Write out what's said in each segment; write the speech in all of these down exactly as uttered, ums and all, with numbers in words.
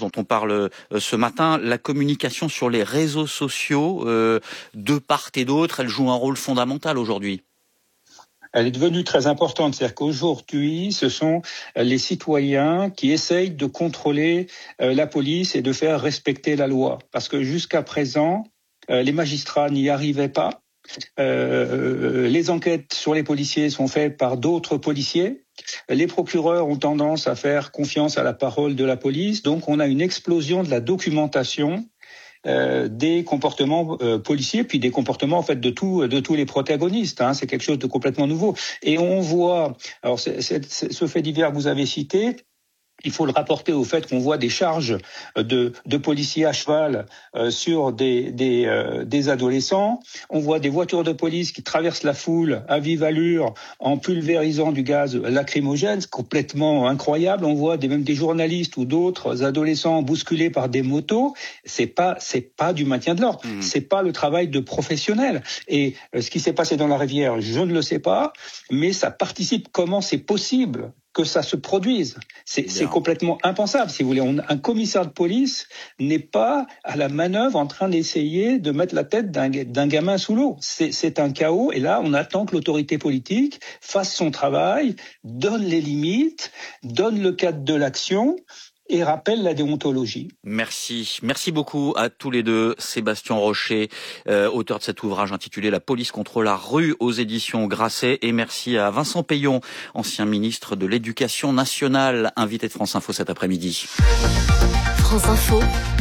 dont on parle euh, ce matin. La communication sur les réseaux sociaux, euh, de part et d'autre, elle joue un rôle fondamental aujourd'hui. Elle est devenue très importante. C'est-à-dire qu'aujourd'hui, ce sont les citoyens qui essayent de contrôler euh, la police et de faire respecter la loi. Parce que jusqu'à présent, euh, les magistrats n'y arrivaient pas. Euh, les enquêtes sur les policiers sont faites par d'autres policiers. Les procureurs ont tendance à faire confiance à la parole de la police. Donc, on a une explosion de la documentation Euh, des comportements euh, policiers, puis des comportements en fait de tous de tous les protagonistes. Hein, c'est quelque chose de complètement nouveau. Et on voit, alors c'est, c'est, c'est, ce fait divers que vous avez cité, il faut le rapporter au fait qu'on voit des charges de, de policiers à cheval euh, sur des, des, euh, des adolescents. On voit des voitures de police qui traversent la foule à vive allure en pulvérisant du gaz lacrymogène, c'est complètement incroyable. On voit des, même des journalistes ou d'autres adolescents bousculés par des motos. C'est pas, c'est pas du maintien de l'ordre. Mmh. C'est pas le travail de professionnels. Et euh, ce qui s'est passé dans la Rivière, je ne le sais pas, mais ça participe. Comment c'est possible que ça se produise? C'est, c'est complètement impensable, si vous voulez. On, un commissaire de police n'est pas à la manœuvre en train d'essayer de mettre la tête d'un, d'un gamin sous l'eau. C'est, c'est un chaos, et là, on attend que l'autorité politique fasse son travail, donne les limites, donne le cadre de l'action, et rappelle la déontologie. Merci. Merci beaucoup à tous les deux. Sébastien Rocher, euh, auteur de cet ouvrage intitulé La police contre la rue aux éditions Grasset. Et merci à Vincent Peillon, ancien ministre de l'Éducation nationale, invité de France Info cet après-midi. France Info.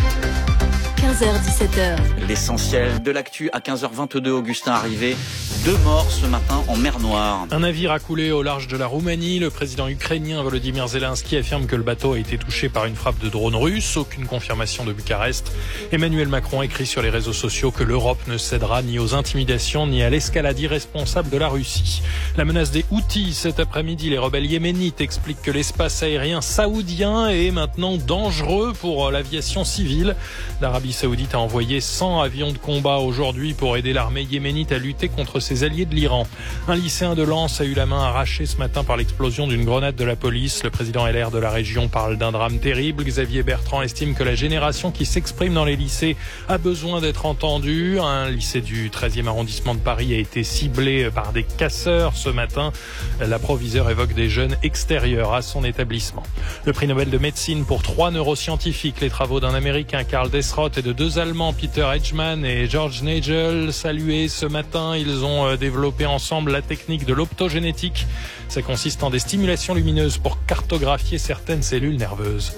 quinze heures dix-sept heures. L'essentiel de l'actu à quinze heures vingt-deux, Augustin Arrivé. Deux morts ce matin en mer Noire. Un navire a coulé au large de la Roumanie. Le président ukrainien Volodymyr Zelensky affirme que le bateau a été touché par une frappe de drone russe. Aucune confirmation de Bucarest. Emmanuel Macron écrit sur les réseaux sociaux que l'Europe ne cédera ni aux intimidations ni à l'escalade irresponsable de la Russie. La menace des Houthis cet après-midi. Les rebelles yéménites expliquent que l'espace aérien saoudien est maintenant dangereux pour l'aviation civile. L'Arabie saoudite a envoyé cent avions de combat aujourd'hui pour aider l'armée yéménite à lutter contre ses alliés de l'Iran. Un lycéen de Lens a eu la main arrachée ce matin par l'explosion d'une grenade de la police. Le président L R de la région parle d'un drame terrible. Xavier Bertrand estime que la génération qui s'exprime dans les lycées a besoin d'être entendue. Un lycée du treizième arrondissement de Paris a été ciblé par des casseurs ce matin. La proviseure évoque des jeunes extérieurs à son établissement. Le prix Nobel de médecine pour trois neuroscientifiques. Les travaux d'un Américain, Karl Desroth, et de deux Allemands, Peter Hedgemann et George Nagel, salués ce matin. Ils ont développé ensemble la technique de l'optogénétique. Ça consiste en des stimulations lumineuses pour cartographier certaines cellules nerveuses.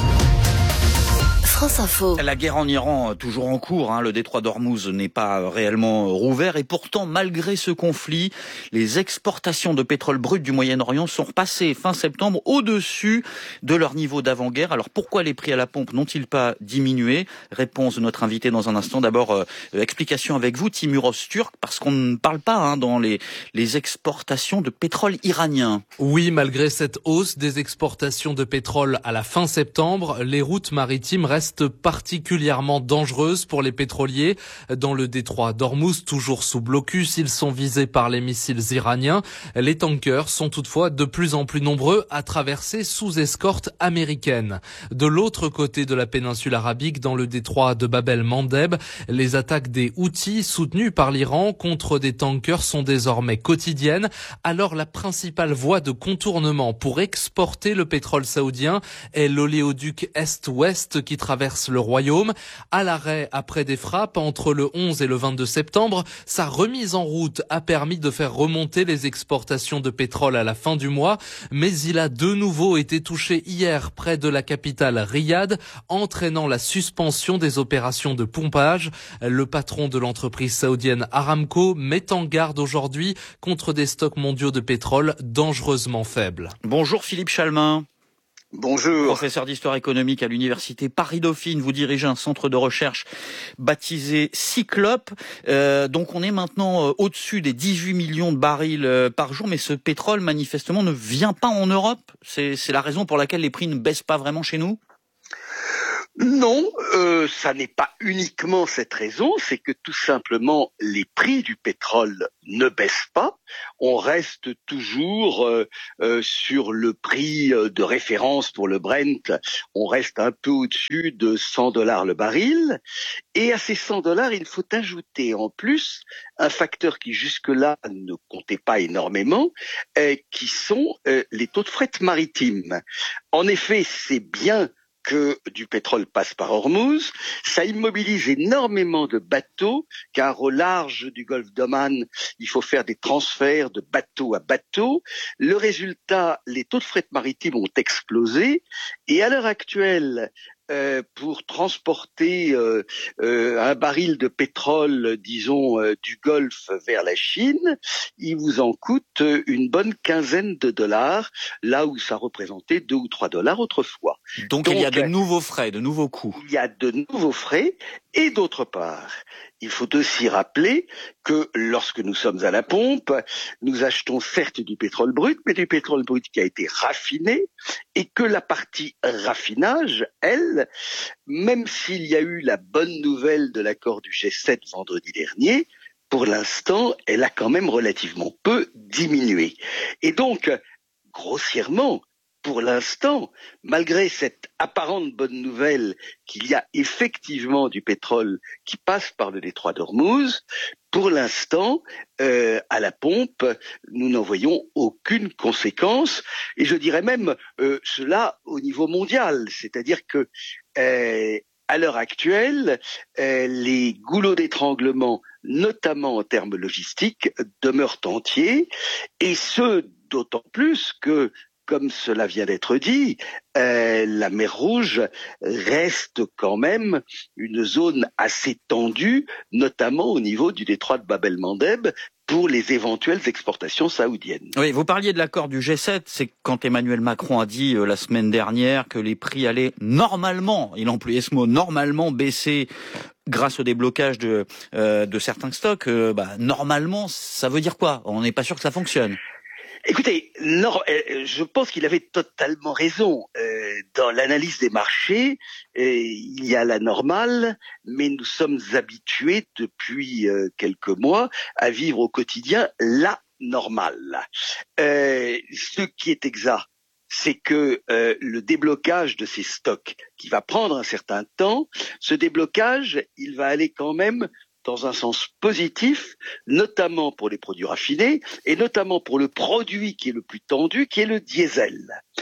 France Info. La guerre en Iran, toujours en cours, hein, le détroit d'Ormuz n'est pas réellement rouvert et pourtant, malgré ce conflit, les exportations de pétrole brut du Moyen-Orient sont repassées fin septembre au-dessus de leur niveau d'avant-guerre. Alors pourquoi les prix à la pompe n'ont-ils pas diminué? Réponse de notre invité dans un instant. D'abord, euh, explication avec vous, Timuros Turk, parce qu'on ne parle pas hein, dans les, les exportations de pétrole iranien. Oui, malgré cette hausse des exportations de pétrole à la fin septembre, les routes maritimes restent particulièrement dangereuses pour les pétroliers. Dans le détroit d'Ormuz, toujours sous blocus, ils sont visés par les missiles iraniens. Les tankers sont toutefois de plus en plus nombreux à traverser sous escorte américaine. De l'autre côté de la péninsule arabique, dans le détroit de Bab el-Mandeb, les attaques des Houthis soutenues par l'Iran contre des tankers sont désormais quotidiennes. Alors la principale voie de contournement pour exporter le pétrole saoudien est l'oléoduc Est-Ouest qui traverse le royaume. À l'arrêt après des frappes entre le onze et le vingt-deux septembre, sa remise en route a permis de faire remonter les exportations de pétrole à la fin du mois, mais il a de nouveau été touché hier près de la capitale Riyad, entraînant la suspension des opérations de pompage. Le patron de l'entreprise saoudienne Aramco met en garde aujourd'hui contre des stocks mondiaux de pétrole dangereusement faibles. Bonjour Philippe Chalmin. Bonjour. Professeur d'histoire économique à l'université Paris-Dauphine, vous dirigez un centre de recherche baptisé Cyclope. Euh, donc on est maintenant euh, au-dessus des dix-huit millions de barils euh, par jour, mais ce pétrole manifestement ne vient pas en Europe. C'est, c'est la raison pour laquelle les prix ne baissent pas vraiment chez nous ? Non, euh, ça n'est pas uniquement cette raison, c'est que tout simplement les prix du pétrole ne baissent pas. On reste toujours euh, euh, sur le prix de référence pour le Brent, on reste un peu au-dessus de cent dollars le baril. Et à ces cent dollars, il faut ajouter en plus un facteur qui jusque-là ne comptait pas énormément, euh, qui sont euh, les taux de fret maritime. En effet, c'est bien que du pétrole passe par Hormuz, ça immobilise énormément de bateaux, car au large du golfe d'Oman, il faut faire des transferts de bateau à bateau. Le résultat, les taux de fret maritime ont explosé, et à l'heure actuelle, Euh, pour transporter euh, euh, un baril de pétrole, disons, euh, du Golfe vers la Chine, il vous en coûte une bonne quinzaine de dollars, là où ça représentait deux ou trois dollars autrefois. Donc, Donc il y a de nouveaux frais, de nouveaux coûts. Il y a de nouveaux frais, et d'autre part, il faut aussi rappeler que lorsque nous sommes à la pompe, nous achetons certes du pétrole brut, mais du pétrole brut qui a été raffiné, et que la partie raffinage, elle, même s'il y a eu la bonne nouvelle de l'accord du G sept vendredi dernier, pour l'instant, elle a quand même relativement peu diminué. Et donc, grossièrement, pour l'instant, malgré cette apparente bonne nouvelle qu'il y a effectivement du pétrole qui passe par le détroit d'Ormuz, pour l'instant, euh, à la pompe, nous n'en voyons aucune conséquence, et je dirais même euh, cela au niveau mondial, c'est-à-dire que euh, à l'heure actuelle, euh, les goulots d'étranglement, notamment en termes logistiques, demeurent entiers, et ce d'autant plus que, comme cela vient d'être dit, euh, la mer Rouge reste quand même une zone assez tendue, notamment au niveau du détroit de Bab el-Mandeb, pour les éventuelles exportations saoudiennes. Oui, vous parliez de l'accord du G sept, c'est quand Emmanuel Macron a dit euh, la semaine dernière que les prix allaient normalement, il employait ce mot, normalement baisser grâce au déblocage de, euh, de certains stocks. Euh, bah, normalement, ça veut dire quoi? On n'est pas sûr que ça fonctionne. Écoutez, non, euh, je pense qu'il avait totalement raison. Euh, dans l'analyse des marchés, euh, il y a la normale, mais nous sommes habitués depuis euh, quelques mois à vivre au quotidien la normale. Euh, ce qui est exact, c'est que euh, le déblocage de ces stocks, qui va prendre un certain temps, ce déblocage, il va aller quand même dans un sens positif, notamment pour les produits raffinés, et notamment pour le produit qui est le plus tendu, qui est le diesel.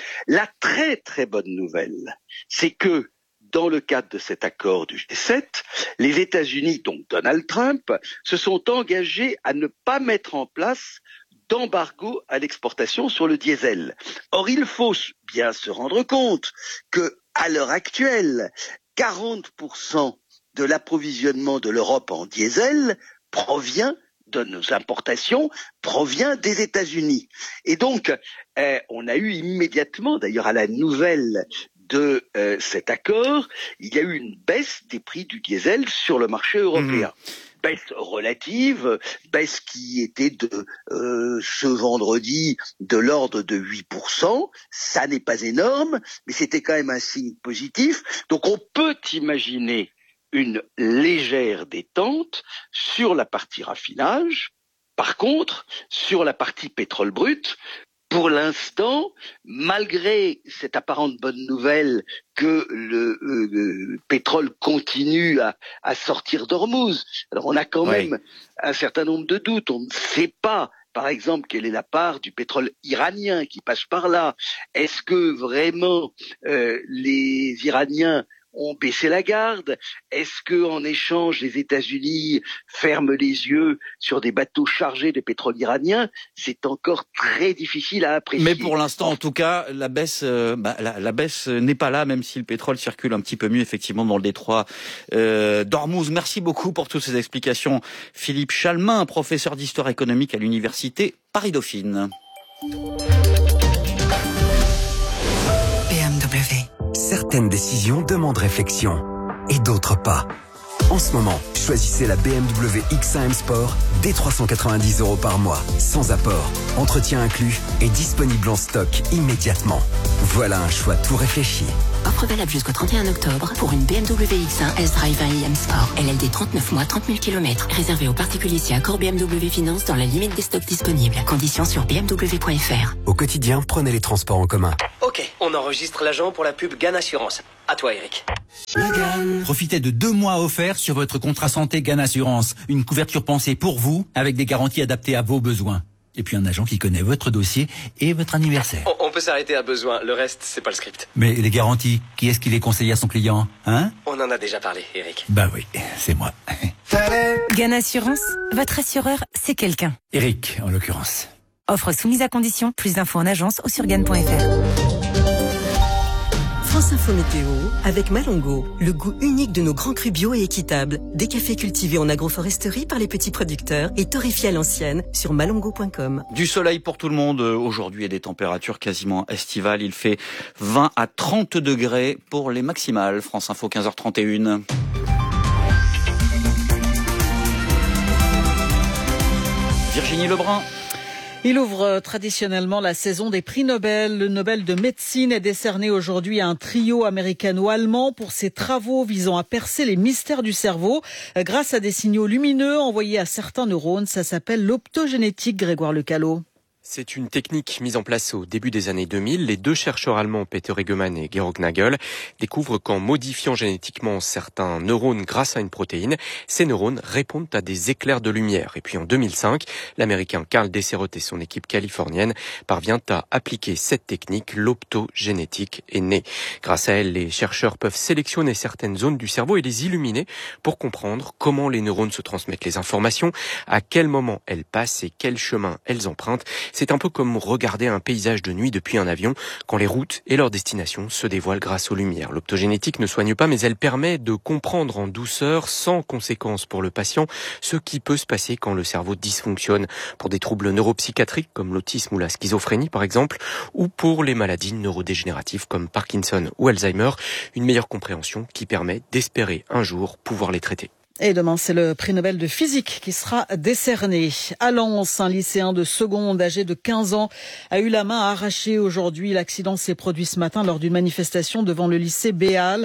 La très très bonne nouvelle, c'est que dans le cadre de cet accord du G sept, les États-Unis, donc Donald Trump, se sont engagés à ne pas mettre en place d'embargo à l'exportation sur le diesel. Or, il faut bien se rendre compte que, à l'heure actuelle, quarante pour cent de l'approvisionnement de l'Europe en diesel provient de nos importations, provient des États-Unis. Et donc, euh, on a eu immédiatement, d'ailleurs à la nouvelle de euh, cet accord, il y a eu une baisse des prix du diesel sur le marché européen. Mmh. Baisse relative, baisse qui était de euh, ce vendredi de l'ordre de huit pour cent. Ça n'est pas énorme, mais c'était quand même un signe positif. Donc on peut imaginer une légère détente sur la partie raffinage. Par contre, sur la partie pétrole brut, pour l'instant, malgré cette apparente bonne nouvelle que le, euh, le pétrole continue à, à sortir d'Ormuz, alors on a quand oui. même un certain nombre de doutes. On ne sait pas, par exemple, quelle est la part du pétrole iranien qui passe par là. Est-ce que vraiment euh, les Iraniens ont baissé la garde? Est-ce que, en échange, les États-Unis ferment les yeux sur des bateaux chargés de pétrole iranien? C'est encore très difficile à apprécier. Mais pour l'instant, en tout cas, la baisse, euh, bah, la, la baisse n'est pas là, même si le pétrole circule un petit peu mieux, effectivement, dans le détroit euh, d'Ormuz. Merci beaucoup pour toutes ces explications, Philippe Chalmin, professeur d'histoire économique à l'université Paris-Dauphine. B M W. Certaines décisions demandent réflexion et d'autres pas. En ce moment, choisissez la B M W X un M Sport dès trois cent quatre-vingt-dix euros par mois, sans apport, entretien inclus et disponible en stock immédiatement. Voilà un choix tout réfléchi. Offre valable jusqu'au trente et un octobre pour une B M W X un S-Drive un i M Sport. L L D trente-neuf mois, trente mille kilomètres. Réservé aux particuliers si accord B M W Finance dans la limite des stocks disponibles. Conditions sur b m w point f r. Au quotidien, prenez les transports en commun. Ok, on enregistre l'agent pour la pub Gann Assurance. À toi, Eric. Profitez de deux mois offerts sur votre contrat santé Gann Assurance. Une couverture pensée pour vous, avec des garanties adaptées à vos besoins. Et puis un agent qui connaît votre dossier et votre anniversaire. On, on peut s'arrêter à besoin, le reste, c'est pas le script. Mais les garanties, qui est-ce qui les conseille à son client, hein? On en a déjà parlé, Eric. Bah oui, c'est moi. Gann Assurance, votre assureur, c'est quelqu'un. Eric, en l'occurrence. Offre soumise à condition, plus d'infos en agence ou sur gann point f r. France Info Météo avec Malongo, le goût unique de nos grands crus bio et équitables. Des cafés cultivés en agroforesterie par les petits producteurs et torréfiés à l'ancienne sur malongo point com. Du soleil pour tout le monde aujourd'hui et des températures quasiment estivales. Il fait vingt à trente degrés pour les maximales. France Info quinze heures trente et une. Virginie Lebrun. Il ouvre traditionnellement la saison des prix Nobel. Le Nobel de médecine est décerné aujourd'hui à un trio américano-allemand pour ses travaux visant à percer les mystères du cerveau grâce à des signaux lumineux envoyés à certains neurones. Ça s'appelle l'optogénétique, Grégoire Lecalot. C'est une technique mise en place au début des années deux mille. Les deux chercheurs allemands, Peter Egemann et Georg Nagel, découvrent qu'en modifiant génétiquement certains neurones grâce à une protéine, ces neurones répondent à des éclairs de lumière. Et puis en deux mille cinq, l'américain Carl Desserot et son équipe californienne parviennent à appliquer cette technique. L'optogénétique est née. Grâce à elle, les chercheurs peuvent sélectionner certaines zones du cerveau et les illuminer pour comprendre comment les neurones se transmettent les informations, à quel moment elles passent et quel chemin elles empruntent. C'est un peu comme regarder un paysage de nuit depuis un avion, quand les routes et leurs destinations se dévoilent grâce aux lumières. L'optogénétique ne soigne pas, mais elle permet de comprendre en douceur, sans conséquence pour le patient, ce qui peut se passer quand le cerveau dysfonctionne, pour des troubles neuropsychiatriques comme l'autisme ou la schizophrénie par exemple, ou pour les maladies neurodégénératives comme Parkinson ou Alzheimer, une meilleure compréhension qui permet d'espérer un jour pouvoir les traiter. Et demain, c'est le prix Nobel de physique qui sera décerné. À Lens, un lycéen de seconde âgé de quinze ans a eu la main arrachée aujourd'hui. L'accident s'est produit ce matin lors d'une manifestation devant le lycée Béal.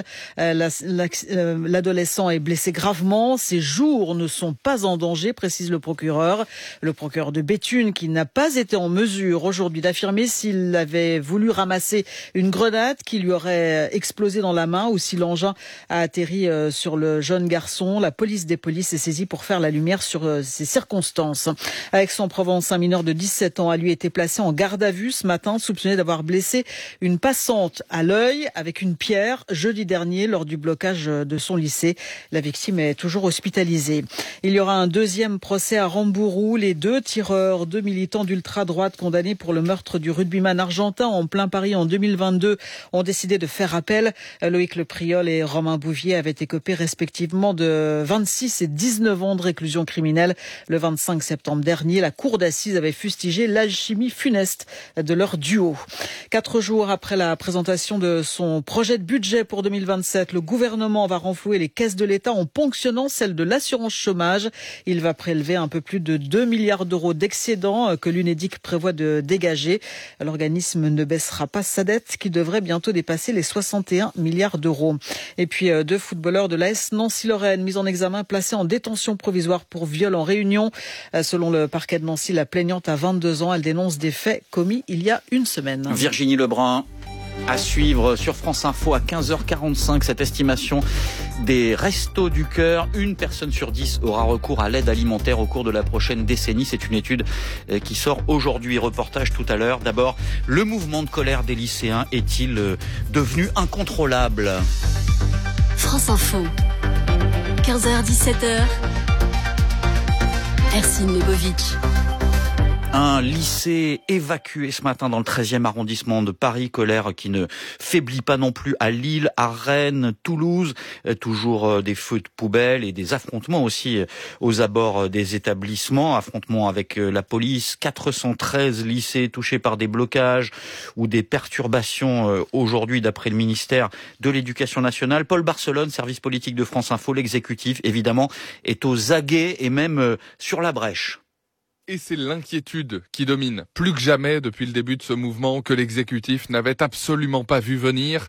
L'adolescent est blessé gravement. Ses jours ne sont pas en danger, précise le procureur. Le procureur de Béthune, qui n'a pas été en mesure aujourd'hui d'affirmer s'il avait voulu ramasser une grenade qui lui aurait explosé dans la main ou si l'engin a atterri sur le jeune garçon. La La police des polices est saisie pour faire la lumière sur ces circonstances. À Aix-en-Provence, un mineur de dix-sept ans a lui été placé en garde à vue ce matin, soupçonné d'avoir blessé une passante à l'œil avec une pierre jeudi dernier lors du blocage de son lycée. La victime est toujours hospitalisée. Il y aura un deuxième procès à Rambourou. Les deux tireurs, deux militants d'ultra-droite condamnés pour le meurtre du rugbyman argentin en plein Paris en deux mille vingt-deux ont décidé de faire appel. Loïc Le Priol et Romain Bouvier avaient écopé respectivement de vingt-six et dix-neuf ans de réclusion criminelle. Le vingt-cinq septembre dernier, la cour d'assises avait fustigé l'alchimie funeste de leur duo. Quatre jours après la présentation de son projet de budget pour deux mille vingt-sept, le gouvernement va renflouer les caisses de l'État en ponctionnant celles de l'assurance chômage. Il va prélever un peu plus de deux milliards d'euros d'excédents que l'Unédic prévoit de dégager. L'organisme ne baissera pas sa dette qui devrait bientôt dépasser les soixante et un milliards d'euros. Et puis deux footballeurs de l'A S Nancy-Lorraine mis en examen, placé en détention provisoire pour viol en Réunion. Selon le parquet de Nancy, la plaignante a vingt-deux ans. Elle dénonce des faits commis il y a une semaine. Virginie Lebrun. À suivre sur France Info à quinze heures quarante-cinq, cette estimation des Restos du Cœur. Une personne sur dix aura recours à l'aide alimentaire au cours de la prochaine décennie. C'est une étude qui sort aujourd'hui. Reportage tout à l'heure. D'abord, le mouvement de colère des lycéens est-il devenu incontrôlable ? France Info. quinze heures dix-sept heures. Ercine Lebovic. Un lycée évacué ce matin dans le treizième arrondissement de Paris. Colère qui ne faiblit pas non plus à Lille, à Rennes, Toulouse. Toujours des feux de poubelle et des affrontements aussi aux abords des établissements. Affrontements avec la police. quatre cent treize lycées touchés par des blocages ou des perturbations aujourd'hui d'après le ministère de l'Éducation nationale. Paul Barcelone, service politique de France Info, l'exécutif évidemment est aux aguets et même sur la brèche. Et c'est l'inquiétude qui domine plus que jamais depuis le début de ce mouvement que l'exécutif n'avait absolument pas vu venir.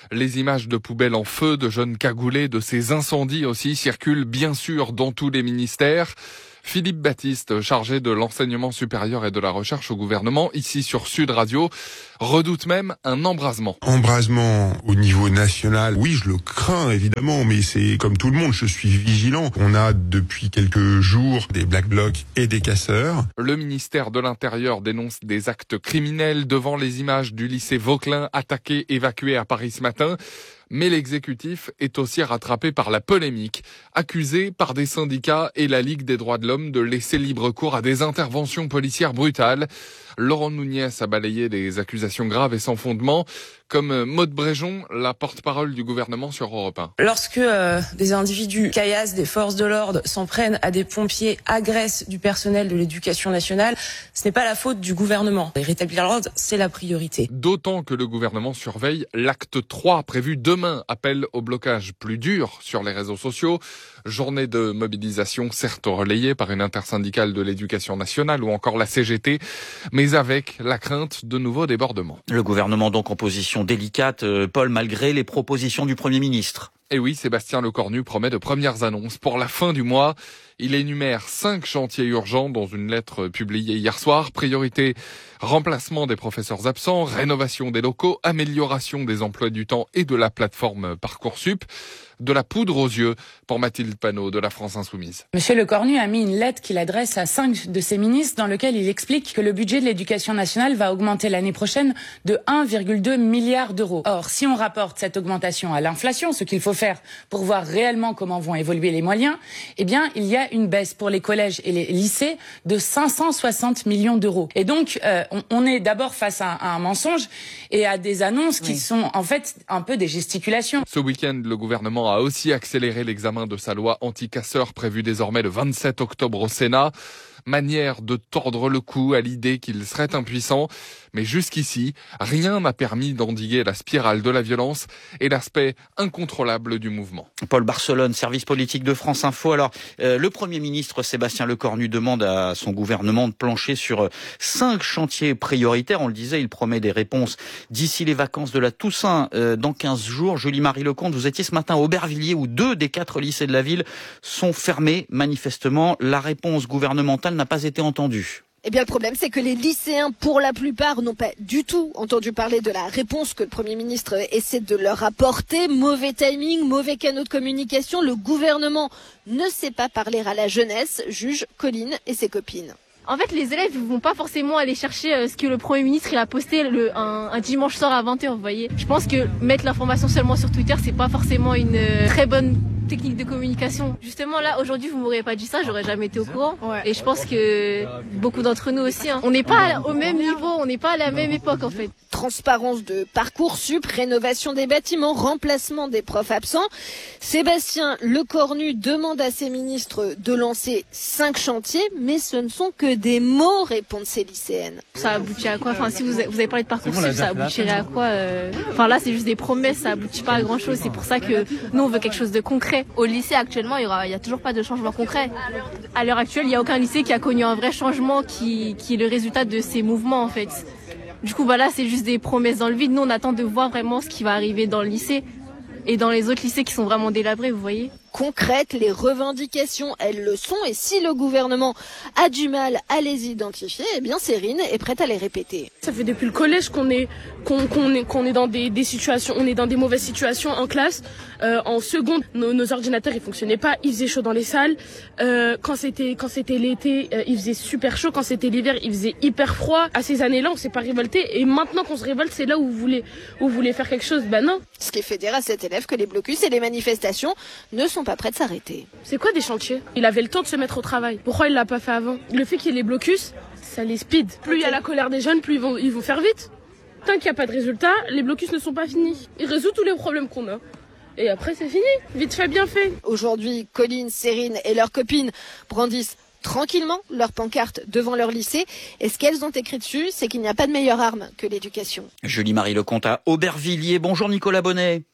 Les images de poubelles en feu, de jeunes cagoulés, de ces incendies aussi circulent bien sûr dans tous les ministères. Philippe Baptiste, chargé de l'enseignement supérieur et de la recherche au gouvernement, ici sur Sud Radio, redoute même un embrasement. Embrasement au niveau national, oui, je le crains évidemment, mais c'est comme tout le monde, je suis vigilant. On a depuis quelques jours des Black Blocs et des casseurs. Le ministère de l'Intérieur dénonce des actes criminels devant les images du lycée Vauquelin attaqué, évacué à Paris ce matin. Mais l'exécutif est aussi rattrapé par la polémique, accusé par des syndicats et la Ligue des droits de l'homme de laisser libre cours à des interventions policières brutales. Laurent Nunez a balayé les accusations graves et sans fondement, comme Maude Bréjon, la porte-parole du gouvernement sur Europe un. Lorsque euh, des individus caillassent des forces de l'ordre, s'en prennent à des pompiers, agressent du personnel de l'éducation nationale, ce n'est pas la faute du gouvernement. Et rétablir l'ordre, c'est la priorité. D'autant que le gouvernement surveille l'acte trois prévu demain, appel au blocage plus dur sur les réseaux sociaux. Journée de mobilisation certes relayée par une intersyndicale de l'éducation nationale ou encore la C G T, mais avec la crainte de nouveaux débordements. Le gouvernement donc en position délicate, Paul, malgré les propositions du Premier ministre. Et oui, Sébastien Lecornu promet de premières annonces pour la fin du mois. Il énumère cinq chantiers urgents dans une lettre publiée hier soir. Priorité, remplacement des professeurs absents, rénovation des locaux, amélioration des emplois du temps et de la plateforme Parcoursup. De la poudre aux yeux pour Mathilde Panot de la France Insoumise. Monsieur Lecornu a mis une lettre qu'il adresse à cinq de ses ministres dans lequel il explique que le budget de l'éducation nationale va augmenter l'année prochaine de un virgule deux milliard d'euros. Or, si on rapporte cette augmentation à l'inflation, ce qu'il faut faire pour voir réellement comment vont évoluer les moyens, eh bien, il y a une baisse pour les collèges et les lycées de cinq cent soixante millions d'euros. Et donc, euh, on, on est d'abord face à, à un mensonge et à des annonces qui oui. sont en fait un peu des gesticulations. Ce week-end, le gouvernement a aussi accéléré l'examen de sa loi anti-casseurs prévue désormais le vingt-sept octobre au Sénat. Manière de tordre le cou à l'idée qu'il serait impuissant. Mais jusqu'ici, rien n'a permis d'endiguer la spirale de la violence et l'aspect incontrôlable du mouvement. Paul Barcelone, service politique de France Info. Alors, euh, le Premier ministre Sébastien Lecornu demande à son gouvernement de plancher sur cinq chantiers prioritaires. On le disait, il promet des réponses d'ici les vacances de la Toussaint euh, dans quinze jours. Julie-Marie Lecomte, vous étiez ce matin à Aubervilliers où deux des quatre lycées de la ville sont fermés. Manifestement, la réponse gouvernementale n'a pas été entendue. Eh bien, le problème, c'est que les lycéens, pour la plupart, n'ont pas du tout entendu parler de la réponse que le Premier ministre essaie de leur apporter. Mauvais timing, mauvais canaux de communication. Le gouvernement ne sait pas parler à la jeunesse, juge Colline et ses copines. En fait, les élèves ne vont pas forcément aller chercher ce que le Premier ministre il a posté le, un, un dimanche soir à vingt heures, vous voyez. Je pense que mettre l'information seulement sur Twitter, c'est pas forcément une très bonne technique de communication. Justement, là, aujourd'hui, vous m'auriez pas dit ça, j'aurais jamais été au courant. Ouais. Et je pense que beaucoup d'entre nous aussi, hein, on n'est pas au même niveau, on n'est pas à la même époque, en fait. Transparence de Parcoursup, rénovation des bâtiments, remplacement des profs absents. Sébastien Lecornu demande à ses ministres de lancer cinq chantiers, mais ce ne sont que des mots, répondent ces lycéennes. Ça aboutit à quoi? Enfin, si vous avez parlé de Parcoursup, ça aboutirait à quoi? euh... Enfin, là, c'est juste des promesses, ça aboutit pas à grand chose. C'est pour ça que nous, on veut quelque chose de concret. Au lycée, actuellement, il y aura, il y a toujours pas de changement concret. À l'heure actuelle, il n'y a aucun lycée qui a connu un vrai changement qui, qui est le résultat de ces mouvements, en fait. Du coup, bah là, c'est juste des promesses dans le vide. Nous, on attend de voir vraiment ce qui va arriver dans le lycée et dans les autres lycées qui sont vraiment délabrés, vous voyez. Concrètes, les revendications, elles le sont. Et si le gouvernement a du mal à les identifier, eh bien, Cérine est prête à les répéter. Ça fait depuis le collège qu'on est, qu'on, qu'on est, qu'on est dans des, des situations, on est dans des mauvaises situations en classe. Euh, en seconde, nos, nos ordinateurs, ils fonctionnaient pas. Il faisait chaud dans les salles. Euh, quand c'était, quand c'était l'été, euh, il faisait super chaud. Quand c'était l'hiver, il faisait hyper froid. À ces années-là, on s'est pas révolté. Et maintenant qu'on se révolte, c'est là où vous voulez, où vous voulez faire quelque chose. Ben non. Ce qui fait dire à cet élève que les blocus et les manifestations ne sont pas prêts de s'arrêter. C'est quoi des chantiers? Il avait le temps de se mettre au travail. Pourquoi il l'a pas fait avant? Le fait qu'il y ait les blocus, ça les speed. Plus il y a la colère des jeunes, plus ils vont, ils vont faire vite. Tant qu'il n'y a pas de résultat, les blocus ne sont pas finis. Il résout tous les problèmes qu'on a. Et après, c'est fini. Vite fait, bien fait. Aujourd'hui, Colline, Cérine et leurs copines brandissent tranquillement leurs pancartes devant leur lycée. Et ce qu'elles ont écrit dessus, c'est qu'il n'y a pas de meilleure arme que l'éducation. Julie-Marie Lecomte à Aubervilliers. Bonjour Nicolas Bonnet.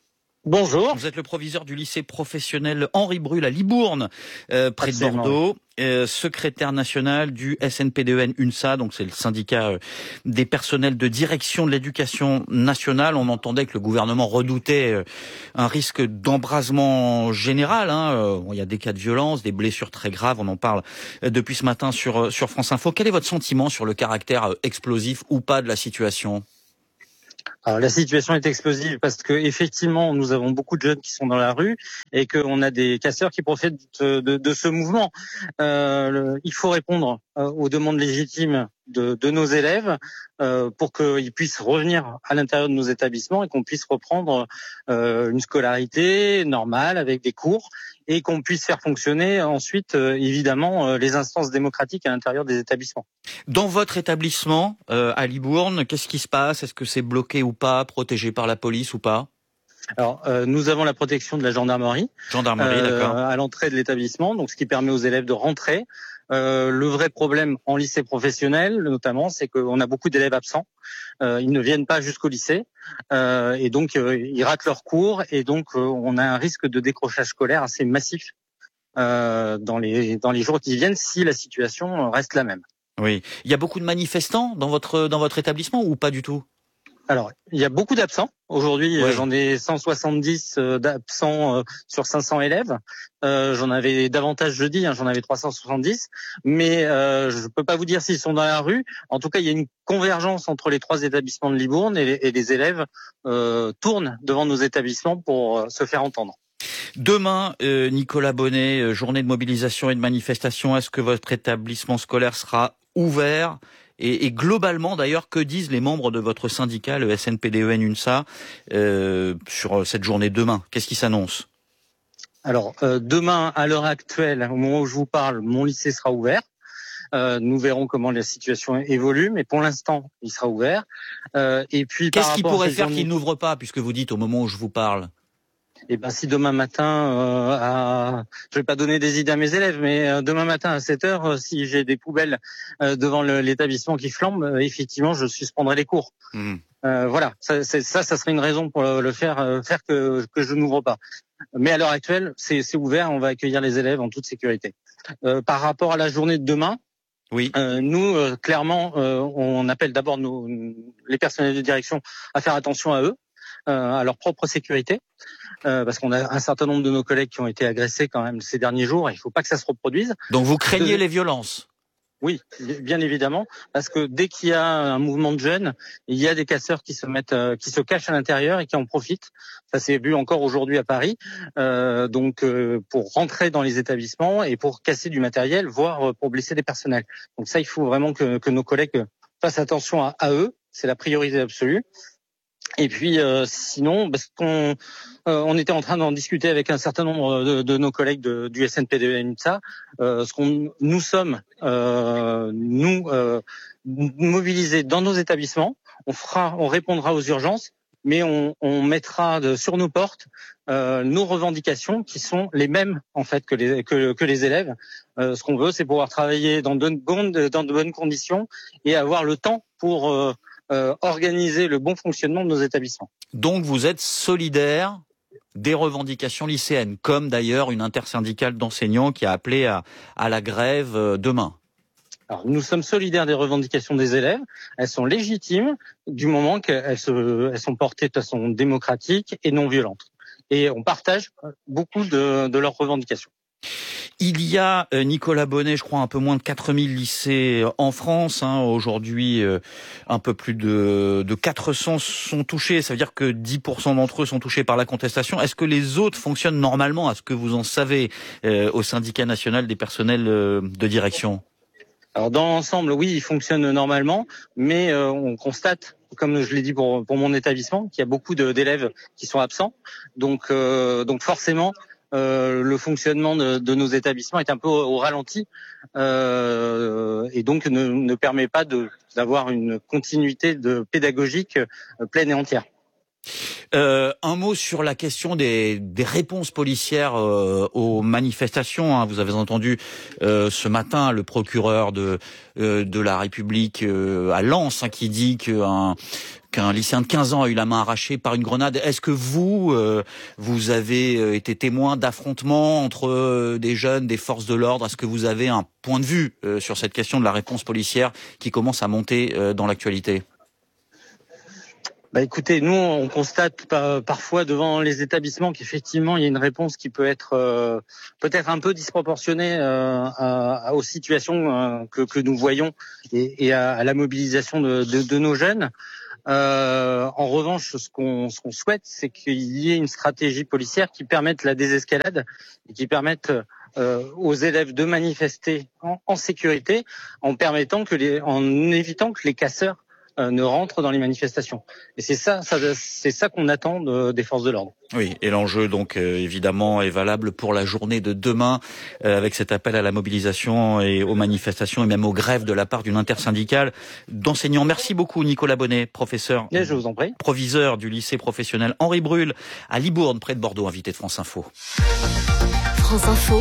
Bonjour. Vous êtes le proviseur du lycée professionnel Henri Brul à Libourne, euh, près Absolument. de Bordeaux, euh, secrétaire national du S N P D E N UNSA, donc c'est le syndicat euh, des personnels de direction de l'éducation nationale. On entendait que le gouvernement redoutait euh, un risque d'embrasement général. Hein. Euh, bon, il y a des cas de violence, des blessures très graves, on en parle euh, depuis ce matin sur, euh, sur France Info. Quel est votre sentiment sur le caractère euh, explosif ou pas de la situation ? Alors, la situation est explosive parce que effectivement, nous avons beaucoup de jeunes qui sont dans la rue et qu'on a des casseurs qui profitent de, de, de ce mouvement. Euh, le, il faut répondre euh, aux demandes légitimes de, de nos élèves euh, pour qu'ils puissent revenir à l'intérieur de nos établissements et qu'on puisse reprendre euh, une scolarité normale avec des cours et qu'on puisse faire fonctionner ensuite euh, évidemment euh, les instances démocratiques à l'intérieur des établissements. Dans votre établissement euh, à Libourne, qu'est-ce qui se passe ? Est-ce que c'est bloqué ou pas, protégé par la police ou pas ? Alors, euh, nous avons la protection de la gendarmerie, gendarmerie euh, d'accord. à l'entrée de l'établissement, donc ce qui permet aux élèves de rentrer. Euh, le vrai problème en lycée professionnel, notamment, c'est qu'on a beaucoup d'élèves absents. Euh, ils ne viennent pas jusqu'au lycée euh, et donc euh, ils ratent leurs cours et donc euh, on a un risque de décrochage scolaire assez massif euh, dans les dans les jours qui viennent si la situation reste la même. Oui, il y a beaucoup de manifestants dans votre dans votre établissement ou pas du tout ? Alors, il y a beaucoup d'absents. Aujourd'hui, ouais. j'en ai cent soixante-dix d'absents sur cinq cents élèves. Euh, j'en avais davantage jeudi, hein, j'en avais trois cent soixante-dix. Mais euh, je peux pas vous dire s'ils sont dans la rue. En tout cas, il y a une convergence entre les trois établissements de Libourne et les, et les élèves euh, tournent devant nos établissements pour euh, se faire entendre. Demain, euh, Nicolas Bonnet, journée de mobilisation et de manifestation. Est-ce que votre établissement scolaire sera ouvert ? Et, et globalement, d'ailleurs, que disent les membres de votre syndicat, le S N P D E N UNSA, euh, sur cette journée de demain ? Qu'est-ce qui s'annonce ? Alors, euh, demain, à l'heure actuelle, au moment où je vous parle, mon lycée sera ouvert. Euh, nous verrons comment la situation évolue, mais pour l'instant, il sera ouvert. Euh, et puis, qu'est-ce qui pourrait faire journée... qu'il n'ouvre pas, puisque vous dites au moment où je vous parle ? Eh ben, si demain matin, euh, à... je vais pas donner des idées à mes élèves, mais euh, demain matin à sept heures, euh, si j'ai des poubelles euh, devant le, l'établissement qui flambent, euh, effectivement, je suspendrai les cours. Mmh. Euh, voilà, ça, c'est, ça, ça serait une raison pour le, le faire, euh, faire que, que je n'ouvre pas. Mais à l'heure actuelle, c'est, c'est ouvert, on va accueillir les élèves en toute sécurité. Euh, par rapport à la journée de demain, oui. Euh, nous, euh, clairement, euh, on appelle d'abord nos, les personnels de direction à faire attention à eux, euh, à leur propre sécurité. Euh, parce qu'on a un certain nombre de nos collègues qui ont été agressés quand même ces derniers jours. Il ne faut pas que ça se reproduise. Donc vous craignez de... les violences ? Oui, bien évidemment, parce que dès qu'il y a un mouvement de jeunes, il y a des casseurs qui se mettent, euh, qui se cachent à l'intérieur et qui en profitent. Ça s'est vu encore aujourd'hui à Paris. Euh, donc euh, pour rentrer dans les établissements et pour casser du matériel, voire pour blesser des personnels. Donc ça, il faut vraiment que, que nos collègues fassent attention à, à eux. C'est la priorité absolue. Et puis euh, sinon, parce qu'on euh, on était en train d'en discuter avec un certain nombre de, de nos collègues de, du S N P D E N UNSA, euh, ce qu'on nous sommes euh, nous euh, mobilisés dans nos établissements. On fera, on répondra aux urgences, mais on, on mettra de, sur nos portes euh, nos revendications qui sont les mêmes en fait que les que, que les élèves. Euh, ce qu'on veut, c'est pouvoir travailler dans de bonnes dans de bonnes conditions et avoir le temps pour euh, Euh, organiser le bon fonctionnement de nos établissements. Donc vous êtes solidaire des revendications lycéennes, comme d'ailleurs une intersyndicale d'enseignants qui a appelé à, à la grève euh, demain. Alors, nous sommes solidaires des revendications des élèves. Elles sont légitimes du moment qu'elles se, elles sont portées de façon démocratique et non violente. Et on partage beaucoup de, de leurs revendications. Il y a, Nicolas Bonnet, je crois, un peu moins de quatre mille lycées en France. Hein. Aujourd'hui, un peu plus de, de quatre cents sont touchés. Ça veut dire que dix pour cent d'entre eux sont touchés par la contestation. Est-ce que les autres fonctionnent normalement ? Est-ce que vous en savez euh, au syndicat national des personnels euh, de direction ? Alors, dans l'ensemble, oui, ils fonctionnent normalement, mais euh, on constate, comme je l'ai dit pour, pour mon établissement, qu'il y a beaucoup de, d'élèves qui sont absents. Donc, euh, donc forcément... Euh, le fonctionnement de, de nos établissements est un peu au, au ralenti euh, et donc ne, ne permet pas de, d'avoir une continuité de pédagogique euh, pleine et entière. Euh, un mot sur la question des, des réponses policières euh, aux manifestations. Hein. Vous avez entendu euh, ce matin le procureur de, euh, de la République euh, à Lens hein, qui dit qu'un qu'un lycéen de quinze ans a eu la main arrachée par une grenade. Est-ce que vous, euh, vous avez été témoin d'affrontements entre euh, des jeunes, des forces de l'ordre? Est-ce que vous avez un point de vue euh, sur cette question de la réponse policière qui commence à monter euh, dans l'actualité? Bah écoutez, nous on constate par, parfois devant les établissements qu'effectivement il y a une réponse qui peut être euh, peut-être un peu disproportionnée euh, à, à, aux situations euh, que, que nous voyons et, et à, à la mobilisation de, de, de nos jeunes. Euh, en revanche, ce qu'on, ce qu'on souhaite, c'est qu'il y ait une stratégie policière qui permette la désescalade et qui permette euh, aux élèves de manifester en, en sécurité, en permettant que les, en évitant que les casseurs ne rentrent dans les manifestations. Et c'est ça, ça c'est ça qu'on attend de, des forces de l'ordre. Oui, et l'enjeu donc euh, évidemment est valable pour la journée de demain euh, avec cet appel à la mobilisation et aux manifestations et même aux grèves de la part d'une intersyndicale d'enseignants. Merci beaucoup Nicolas Bonnet, professeur, et je vous en prie, proviseur du lycée professionnel Henri Brul à Libourne près de Bordeaux, invité de France Info. France Info,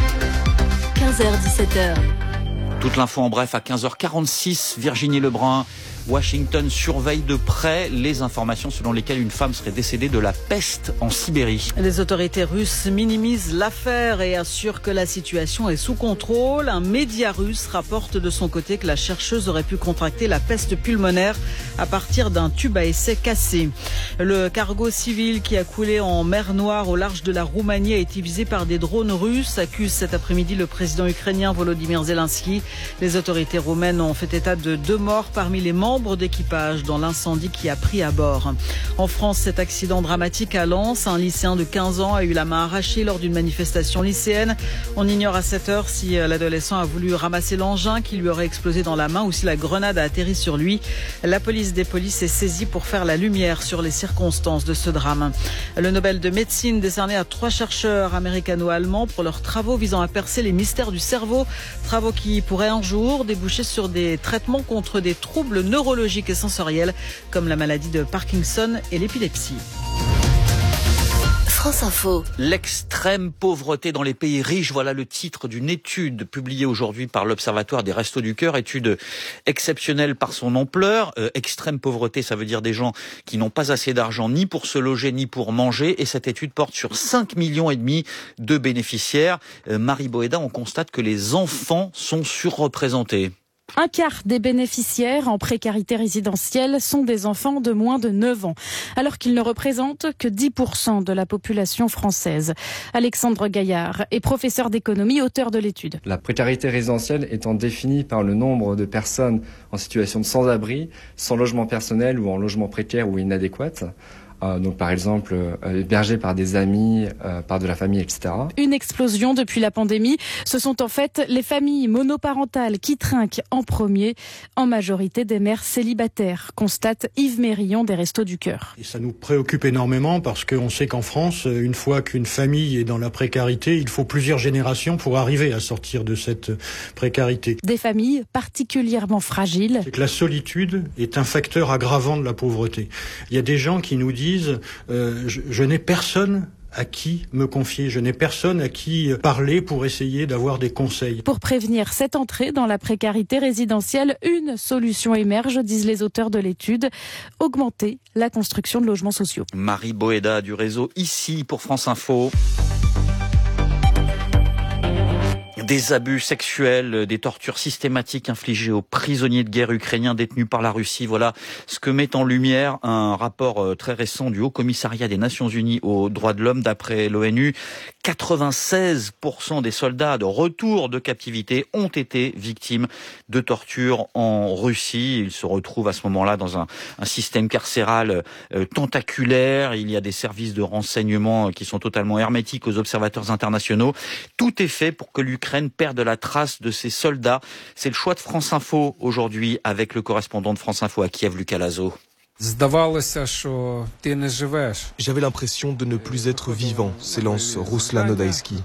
quinze heures dix-sept heures. Toute l'info en bref à quinze heures quarante-six, Virginie Lebrun. Washington surveille de près les informations selon lesquelles une femme serait décédée de la peste en Sibérie. Les autorités russes minimisent l'affaire et assurent que la situation est sous contrôle. Un média russe rapporte de son côté que la chercheuse aurait pu contracter la peste pulmonaire à partir d'un tube à essai cassé. Le cargo civil qui a coulé en mer Noire au large de la Roumanie a été visé par des drones russes, accuse cet après-midi le président ukrainien Volodymyr Zelensky. Les autorités roumaines ont fait état de deux morts parmi les membres d'équipage dans l'incendie qui a pris à bord. En France, cet accident dramatique à Lens, un lycéen de quinze ans a eu la main arrachée lors d'une manifestation lycéenne. On ignore à cette heure si l'adolescent a voulu ramasser l'engin qui lui aurait explosé dans la main ou si la grenade a atterri sur lui. La police des polices est saisie pour faire la lumière sur les circonstances de ce drame. Le Nobel de médecine décerné à trois chercheurs américano-allemands pour leurs travaux visant à percer les mystères du cerveau. Travaux qui pourraient un jour déboucher sur des traitements contre des troubles neurologiques neurologiques et sensorielles comme la maladie de Parkinson et l'épilepsie. France Info. L'extrême pauvreté dans les pays riches, voilà le titre d'une étude publiée aujourd'hui par l'Observatoire des Restos du Cœur, étude exceptionnelle par son ampleur. Euh, extrême pauvreté, ça veut dire des gens qui n'ont pas assez d'argent ni pour se loger ni pour manger, et cette étude porte sur cinq millions et demi de bénéficiaires. Euh, Marie Boéda, on constate que les enfants sont surreprésentés. Un quart des bénéficiaires en précarité résidentielle sont des enfants de moins de neuf ans, alors qu'ils ne représentent que dix pour cent de la population française. Alexandre Gaillard est professeur d'économie, auteur de l'étude. La précarité résidentielle étant définie par le nombre de personnes en situation de sans-abri, sans logement personnel ou en logement précaire ou inadéquat. Euh, donc par exemple euh, hébergés par des amis, euh, par de la famille, et cetera. Une explosion depuis la pandémie. Ce sont en fait les familles monoparentales qui trinquent en premier, en majorité des mères célibataires, constate Yves Mérillon des Restos du Cœur. Et ça nous préoccupe énormément parce qu'on sait qu'en France, une fois qu'une famille est dans la précarité, il faut plusieurs générations pour arriver à sortir de cette précarité. Des familles particulièrement fragiles. C'est que la solitude est un facteur aggravant de la pauvreté. Il y a des gens qui nous disent Euh, je, je n'ai personne à qui me confier, je n'ai personne à qui parler pour essayer d'avoir des conseils. Pour prévenir cette entrée dans la précarité résidentielle, une solution émerge, disent les auteurs de l'étude, augmenter la construction de logements sociaux. Marie Boéda du réseau Ici pour France Info. Des abus sexuels, des tortures systématiques infligées aux prisonniers de guerre ukrainiens détenus par la Russie. Voilà ce que met en lumière un rapport très récent du Haut Commissariat des Nations Unies aux droits de l'homme. D'après l'ONU, quatre-vingt-seize pour cent des soldats de retour de captivité ont été victimes de tortures en Russie. Ils se retrouvent à ce moment-là dans un, un système carcéral euh, tentaculaire. Il y a des services de renseignement qui sont totalement hermétiques aux observateurs internationaux. Tout est fait pour que l'Ukraine perde la trace de ses soldats. C'est le choix de France Info aujourd'hui avec le correspondant de France Info à Kiev, Lucas Lazo. J'avais l'impression de ne plus être vivant, s'élance Ruslan Odaïski.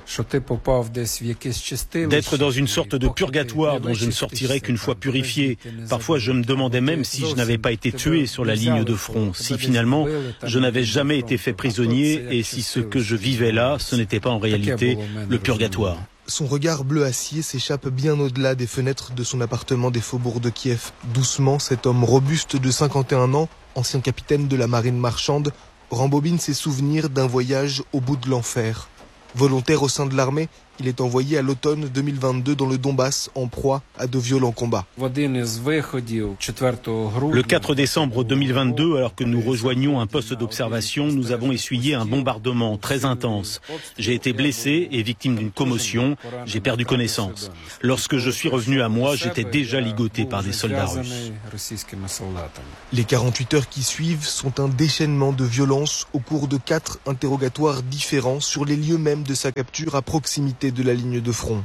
D'être dans une sorte de purgatoire dont je ne sortirais qu'une fois purifié. Parfois, je me demandais même si je n'avais pas été tué sur la ligne de front, si finalement je n'avais jamais été fait prisonnier et si ce que je vivais là, ce n'était pas en réalité le purgatoire. Son regard bleu acier s'échappe bien au-delà des fenêtres de son appartement des faubourgs de Kiev. Doucement, cet homme robuste de cinquante et un ans ancien capitaine de la marine marchande, rembobine ses souvenirs d'un voyage au bout de l'enfer. Volontaire au sein de l'armée, il est envoyé à l'automne deux mille vingt-deux dans le Donbass en proie à de violents combats. Le quatre décembre deux mille vingt-deux, alors que nous rejoignions un poste d'observation, nous avons essuyé un bombardement très intense. J'ai été blessé et victime d'une commotion, j'ai perdu connaissance. Lorsque je suis revenu à moi, j'étais déjà ligoté par des soldats russes. Les quarante-huit heures qui suivent sont un déchaînement de violence au cours de quatre interrogatoires différents sur les lieux mêmes de sa capture à proximité de la ligne de front.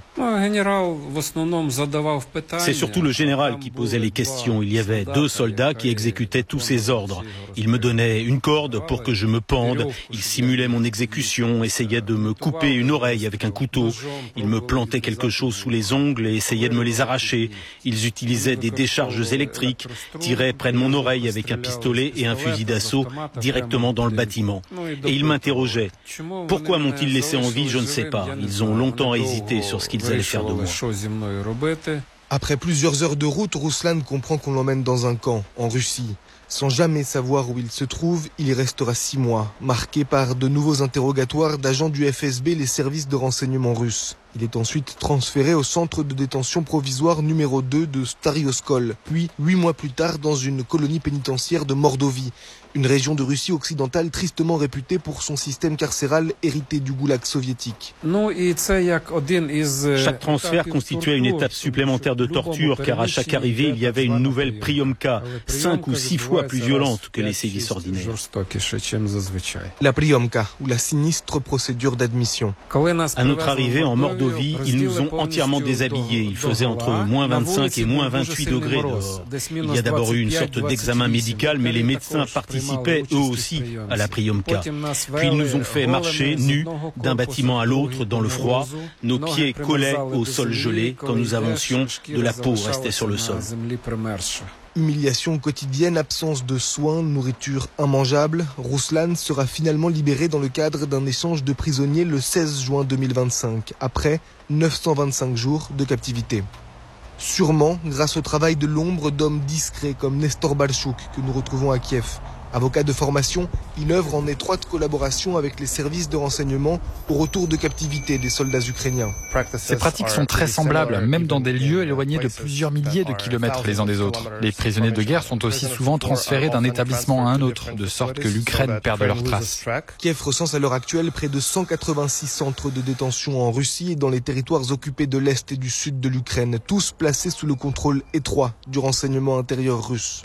C'est surtout le général qui posait les questions. Il y avait deux soldats qui exécutaient tous ses ordres. Il me donnait une corde pour que je me pende. Il simulait mon exécution, essayait de me couper une oreille avec un couteau. Il me plantait quelque chose sous les ongles et essayait de me les arracher. Ils utilisaient des décharges électriques, tiraient près de mon oreille avec un pistolet et un fusil d'assaut directement dans le bâtiment. Et ils m'interrogeaient. Pourquoi m'ont-ils laissé en vie? Je ne sais pas. Ils ont longtemps hésité sur ce qu'ils allaient faire de moi. Après plusieurs heures de route, Ruslan comprend qu'on l'emmène dans un camp, en Russie. Sans jamais savoir où il se trouve, il y restera six mois, marqué par de nouveaux interrogatoires d'agents du F S B, les services de renseignement russes. Il est ensuite transféré au centre de détention provisoire numéro deux de Stary-Oskol, puis huit mois plus tard dans une colonie pénitentiaire de Mordovie, une région de Russie occidentale tristement réputée pour son système carcéral hérité du goulag soviétique. Chaque transfert constituait une étape supplémentaire de torture, car à chaque arrivée, il y avait une nouvelle priomka, cinq ou six fois plus violente que les sévices ordinaires. La priomka, ou la sinistre procédure d'admission. À notre arrivée en Mordovie, ils nous ont entièrement déshabillés. Il faisait entre moins vingt-cinq et moins vingt-huit degrés dehors. Il y a d'abord eu une sorte d'examen médical, mais les médecins participaient eux aussi à la priomka. Puis ils nous ont fait marcher nus d'un bâtiment à l'autre dans le froid. Nos pieds collaient au sol gelé. Quand nous avancions, de la peau restait sur le sol. Humiliation quotidienne, absence de soins, nourriture immangeable. Ruslan sera finalement libéré dans le cadre d'un échange de prisonniers le seize juin deux mille vingt-cinq, après neuf cent vingt-cinq jours de captivité. Sûrement grâce au travail de l'ombre d'hommes discrets comme Nestor Balchouk que nous retrouvons à Kiev. Avocat de formation, il œuvre en étroite collaboration avec les services de renseignement au retour de captivité des soldats ukrainiens. Ces pratiques sont très semblables, même dans des lieux éloignés de plusieurs milliers de kilomètres les uns des autres. Les prisonniers de guerre sont aussi souvent transférés d'un établissement à un autre, de sorte que l'Ukraine perde leurs traces. Kiev recense à l'heure actuelle près de cent quatre-vingt-six centres de détention en Russie et dans les territoires occupés de l'Est et du Sud de l'Ukraine, tous placés sous le contrôle étroit du renseignement intérieur russe.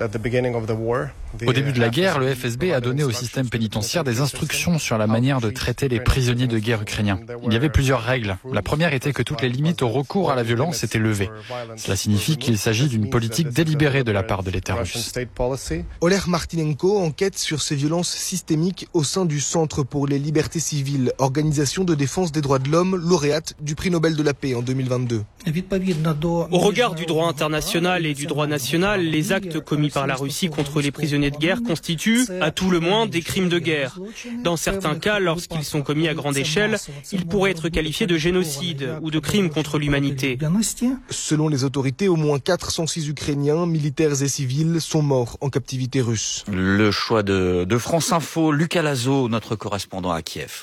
Au début de la guerre, le F S B a donné au système pénitentiaire des instructions sur la manière de traiter les prisonniers de guerre ukrainiens. Il y avait plusieurs règles. La première était que toutes les limites au recours à la violence étaient levées. Cela signifie qu'il s'agit d'une politique délibérée de la part de l'État russe. Oleg Martinenko enquête sur ces violences systémiques au sein du Centre pour les libertés civiles, organisation de défense des droits de l'homme, lauréate du prix Nobel de la paix en deux mille vingt-deux. Au regard du droit international et du droit national, les actes commis par la Russie contre les prisonniers de guerre constituent, à tout le moins, des crimes de guerre. Dans certains cas, lorsqu'ils sont commis à grande échelle, ils pourraient être qualifiés de génocide ou de crimes contre l'humanité. Selon les autorités, au moins quatre cent six Ukrainiens, militaires et civils, sont morts en captivité russe. Le choix de, de France Info, Lucas Lazo, notre correspondant à Kiev.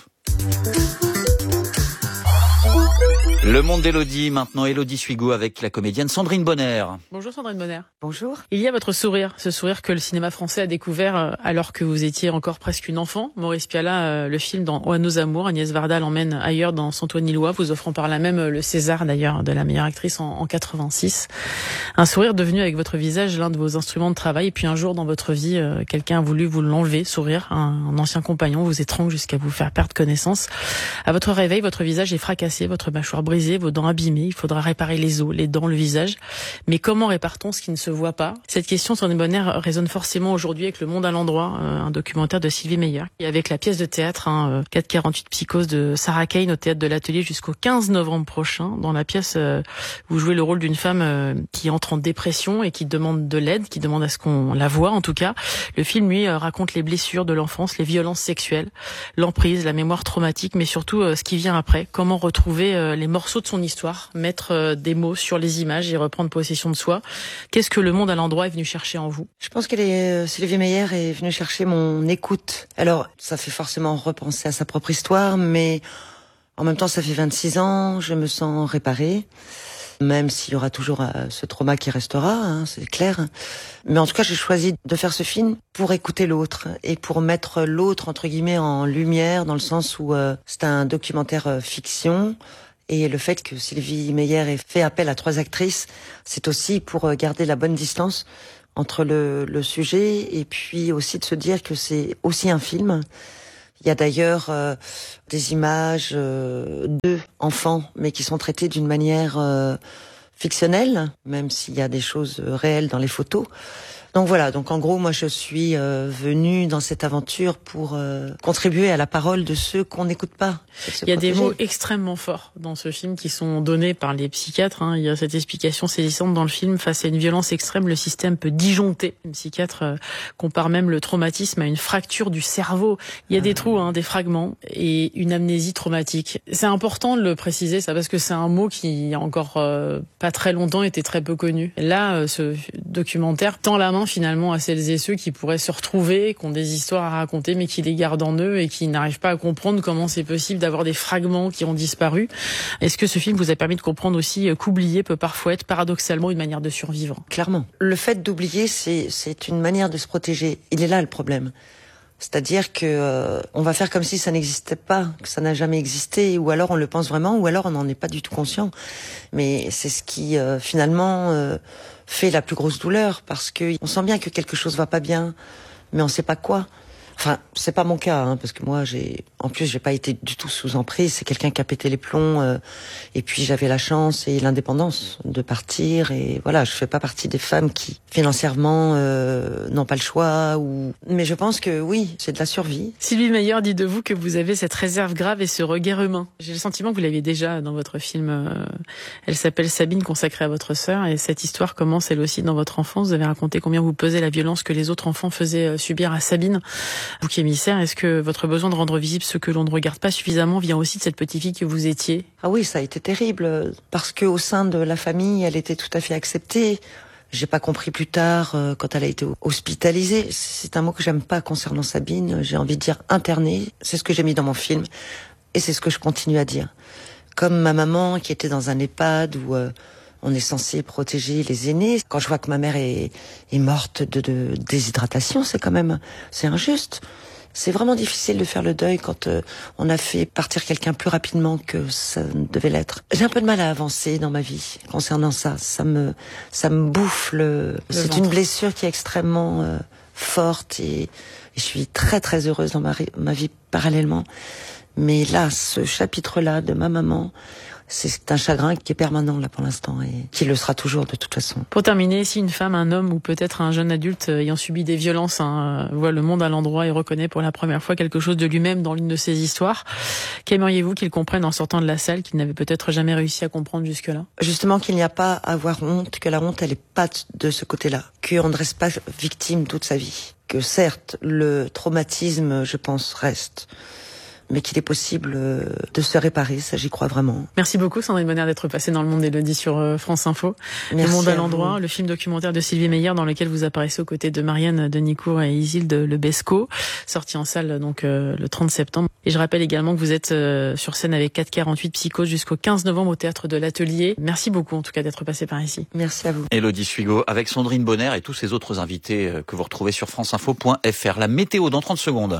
Le monde d'Élodie, maintenant Élodie Suigo avec la comédienne Sandrine Bonner. Bonjour Sandrine Bonner. Bonjour. Il y a votre sourire, ce sourire que le cinéma français a découvert alors que vous étiez encore presque une enfant. Maurice Pialat, le film dans Oa nos amours, Agnès Varda l'emmène ailleurs dans Santoine Lillois, vous offrant par là même le César d'ailleurs de la meilleure actrice en, en quatre-vingt-six. Un sourire devenu avec votre visage l'un de vos instruments de travail. Et puis un jour dans votre vie, quelqu'un a voulu vous l'enlever, sourire. Un, un ancien compagnon vous étrangle jusqu'à vous faire perdre connaissance. À votre réveil, votre visage est fracassé, votre mâchoire brisée, vos dents abîmées, il faudra réparer les os, les dents, le visage. Mais comment répare-t-on ce qui ne se voit pas? Cette question, Sandrine Bonner, résonne forcément aujourd'hui avec Le Monde à l'endroit, euh, un documentaire de Sylvie Meyer. Et avec la pièce de théâtre, hein, quatre quarante-huit Psychose de Sarah Kane au théâtre de l'Atelier jusqu'au quinze novembre prochain. Dans la pièce, euh, vous jouez le rôle d'une femme euh, qui entre en dépression et qui demande de l'aide, qui demande à ce qu'on la voie en tout cas. Le film, lui, euh, raconte les blessures de l'enfance, les violences sexuelles, l'emprise, la mémoire traumatique, mais surtout euh, ce qui vient après. Comment retrouver euh, les morceaux morceau de son histoire, mettre des mots sur les images et reprendre possession de soi. Qu'est-ce que Le Monde à l'endroit est venu chercher en vous? Je pense que les, Sylvie Meyer est venue chercher mon écoute. Alors, ça fait forcément repenser à sa propre histoire, mais en même temps, ça fait vingt-six ans, je me sens réparée. Même s'il y aura toujours euh, ce trauma qui restera, hein, c'est clair. Mais en tout cas, j'ai choisi de faire ce film pour écouter l'autre et pour mettre l'autre, entre guillemets, en lumière, dans le sens où euh, c'est un documentaire euh, fiction. Et le fait que Sylvie Meyer ait fait appel à trois actrices, c'est aussi pour euh, garder la bonne distance entre le, le sujet et puis aussi de se dire que c'est aussi un film. Il y a d'ailleurs euh, des images euh, de enfants, mais qui sont traitées d'une manière euh, fictionnelle, même s'il y a des choses réelles dans les photos. Donc voilà, donc en gros, moi je suis euh, venue dans cette aventure pour euh, contribuer à la parole de ceux qu'on n'écoute pas. Il y a des mots extrêmement forts dans ce film qui sont donnés par les psychiatres. Hein. Il y a cette explication saisissante dans le film. Face à une violence extrême, le système peut disjoncter. Les psychiatres euh, comparent même le traumatisme à une fracture du cerveau. Il y a des trous, hein, des fragments et une amnésie traumatique. C'est important de le préciser, ça, parce que c'est un mot qui, il y a encore euh, pas très longtemps, était très peu connu. Là, euh, ce documentaire tend la main finalement à celles et ceux qui pourraient se retrouver, qui ont des histoires à raconter mais qui les gardent en eux et qui n'arrivent pas à comprendre comment c'est possible d'avoir des fragments qui ont disparu. Est-ce que ce film vous a permis de comprendre aussi qu'oublier peut parfois être paradoxalement une manière de survivre? Clairement. Le fait d'oublier, c'est, c'est une manière de se protéger. Il est là le problème. C'est-à-dire que euh, on va faire comme si ça n'existait pas, que ça n'a jamais existé, ou alors on le pense vraiment, ou alors on n'en est pas du tout conscient. Mais c'est ce qui euh, finalement euh, fait la plus grosse douleur, parce que on sent bien que quelque chose va pas bien, mais on sait pas quoi. Enfin, c'est pas mon cas, hein, parce que moi, j'ai, en plus, j'ai pas été du tout sous emprise. C'est quelqu'un qui a pété les plombs, euh, et puis j'avais la chance et l'indépendance de partir. Et voilà, je fais pas partie des femmes qui financièrement euh, n'ont pas le choix. Ou, mais je pense que oui, c'est de la survie. Sylvie Meyer dit de vous que vous avez cette réserve grave et ce regard humain. J'ai le sentiment que vous l'aviez déjà dans votre film. Euh, elle s'appelle Sabine, consacrée à votre sœur, et cette histoire commence elle aussi dans votre enfance. Vous avez raconté combien vous pesait la violence que les autres enfants faisaient subir à Sabine. Bouc émissaire, est-ce que votre besoin de rendre visible ce que l'on ne regarde pas suffisamment vient aussi de cette petite fille que vous étiez? Ah oui, ça a été terrible, parce que au sein de la famille, elle était tout à fait acceptée. J'ai pas compris plus tard, euh, quand elle a été hospitalisée. C'est un mot que j'aime pas concernant Sabine. J'ai envie de dire internée. C'est ce que j'ai mis dans mon film, et c'est ce que je continue à dire. Comme ma maman qui était dans un EHPAD où euh, on est censé protéger les aînés. Quand je vois que ma mère est, est morte de, de déshydratation, c'est quand même, c'est injuste. C'est vraiment difficile de faire le deuil quand euh, on a fait partir quelqu'un plus rapidement que ça devait l'être. J'ai un peu de mal à avancer dans ma vie concernant ça. Ça me, ça me bouffe le. C'est ventre. Une blessure qui est extrêmement euh, forte et, et je suis très très heureuse dans ma, ma vie parallèlement. Mais là, ce chapitre-là de ma maman, c'est un chagrin qui est permanent là pour l'instant et qui le sera toujours de toute façon. Pour terminer, si une femme, un homme ou peut-être un jeune adulte ayant subi des violences hein, voit Le Monde à l'endroit et reconnaît pour la première fois quelque chose de lui-même dans l'une de ses histoires, qu'aimeriez-vous qu'il comprenne en sortant de la salle qu'il n'avait peut-être jamais réussi à comprendre jusque-là? Justement qu'il n'y a pas à avoir honte, que la honte elle est pas de ce côté-là, qu'on ne reste pas victime toute sa vie, que certes le traumatisme je pense reste, mais qu'il est possible de se réparer, ça j'y crois vraiment. Merci beaucoup Sandrine Bonner d'être passée dans Le Monde d'Élodie sur France Info. Merci. Le Monde à l'endroit, le film documentaire de Sylvie Meyer dans lequel vous apparaissez aux côtés de Marianne Denicourt et Isilde Lebesco, sorti en salle donc euh, le trente septembre. Et je rappelle également que vous êtes euh, sur scène avec quatre quarante-huit Psychose jusqu'au quinze novembre au Théâtre de l'Atelier. Merci beaucoup en tout cas d'être passé par ici. Merci à vous. Élodie Suigo avec Sandrine Bonner et tous ces autres invités que vous retrouvez sur franceinfo point f r. La météo dans trente secondes.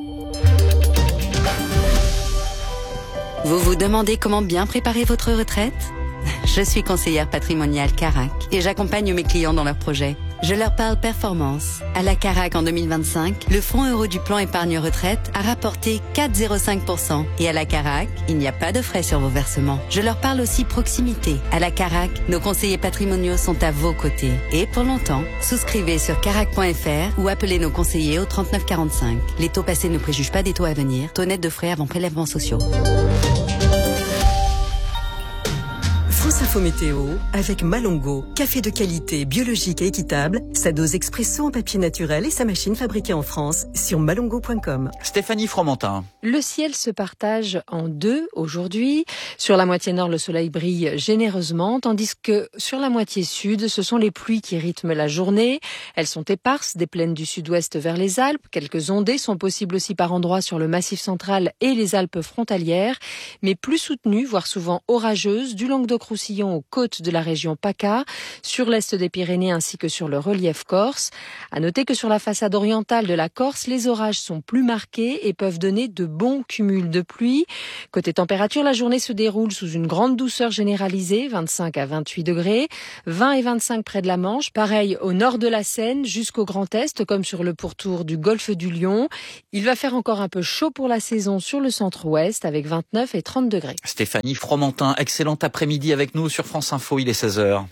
Vous vous demandez comment bien préparer votre retraite? Je suis conseillère patrimoniale Carac et j'accompagne mes clients dans leurs projets. Je leur parle performance. À la Carac en deux mille vingt-cinq, le fonds euro du plan épargne retraite a rapporté quatre virgule zéro cinq pour cent. Et à la Carac, il n'y a pas de frais sur vos versements. Je leur parle aussi proximité. À la Carac, nos conseillers patrimoniaux sont à vos côtés. Et pour longtemps, souscrivez sur carac point f r ou appelez nos conseillers au trente-neuf quarante-cinq. Les taux passés ne préjugent pas des taux à venir. Taux net de frais avant prélèvements sociaux. France Info Météo avec Malongo. Café de qualité, biologique et équitable. Sa dose expresso en papier naturel et sa machine fabriquée en France sur malongo point com. Stéphanie Fromentin. Le ciel se partage en deux aujourd'hui. Sur la moitié nord, le soleil brille généreusement, tandis que sur la moitié sud, ce sont les pluies qui rythment la journée. Elles sont éparses des plaines du sud-ouest vers les Alpes. Quelques ondées sont possibles aussi par endroits sur le Massif central et les Alpes frontalières, mais plus soutenues, voire souvent orageuses, du Languedoc-Roussillon aux côtes de la région PACA, sur l'est des Pyrénées ainsi que sur le relief corse. À noter que sur la façade orientale de la Corse, les orages sont plus marqués et peuvent donner de bons cumuls de pluie. Côté température, la journée se déroule sous une grande douceur généralisée, vingt-cinq à vingt-huit degrés, vingt et vingt-cinq près de la Manche, pareil au nord de la Seine jusqu'au Grand Est, comme sur le pourtour du golfe du Lion. Il va faire encore un peu chaud pour la saison sur le centre-ouest avec vingt-neuf et trente degrés. Stéphanie Fromentin, excellent après-midi avec nous sur France Info, il est seize heures.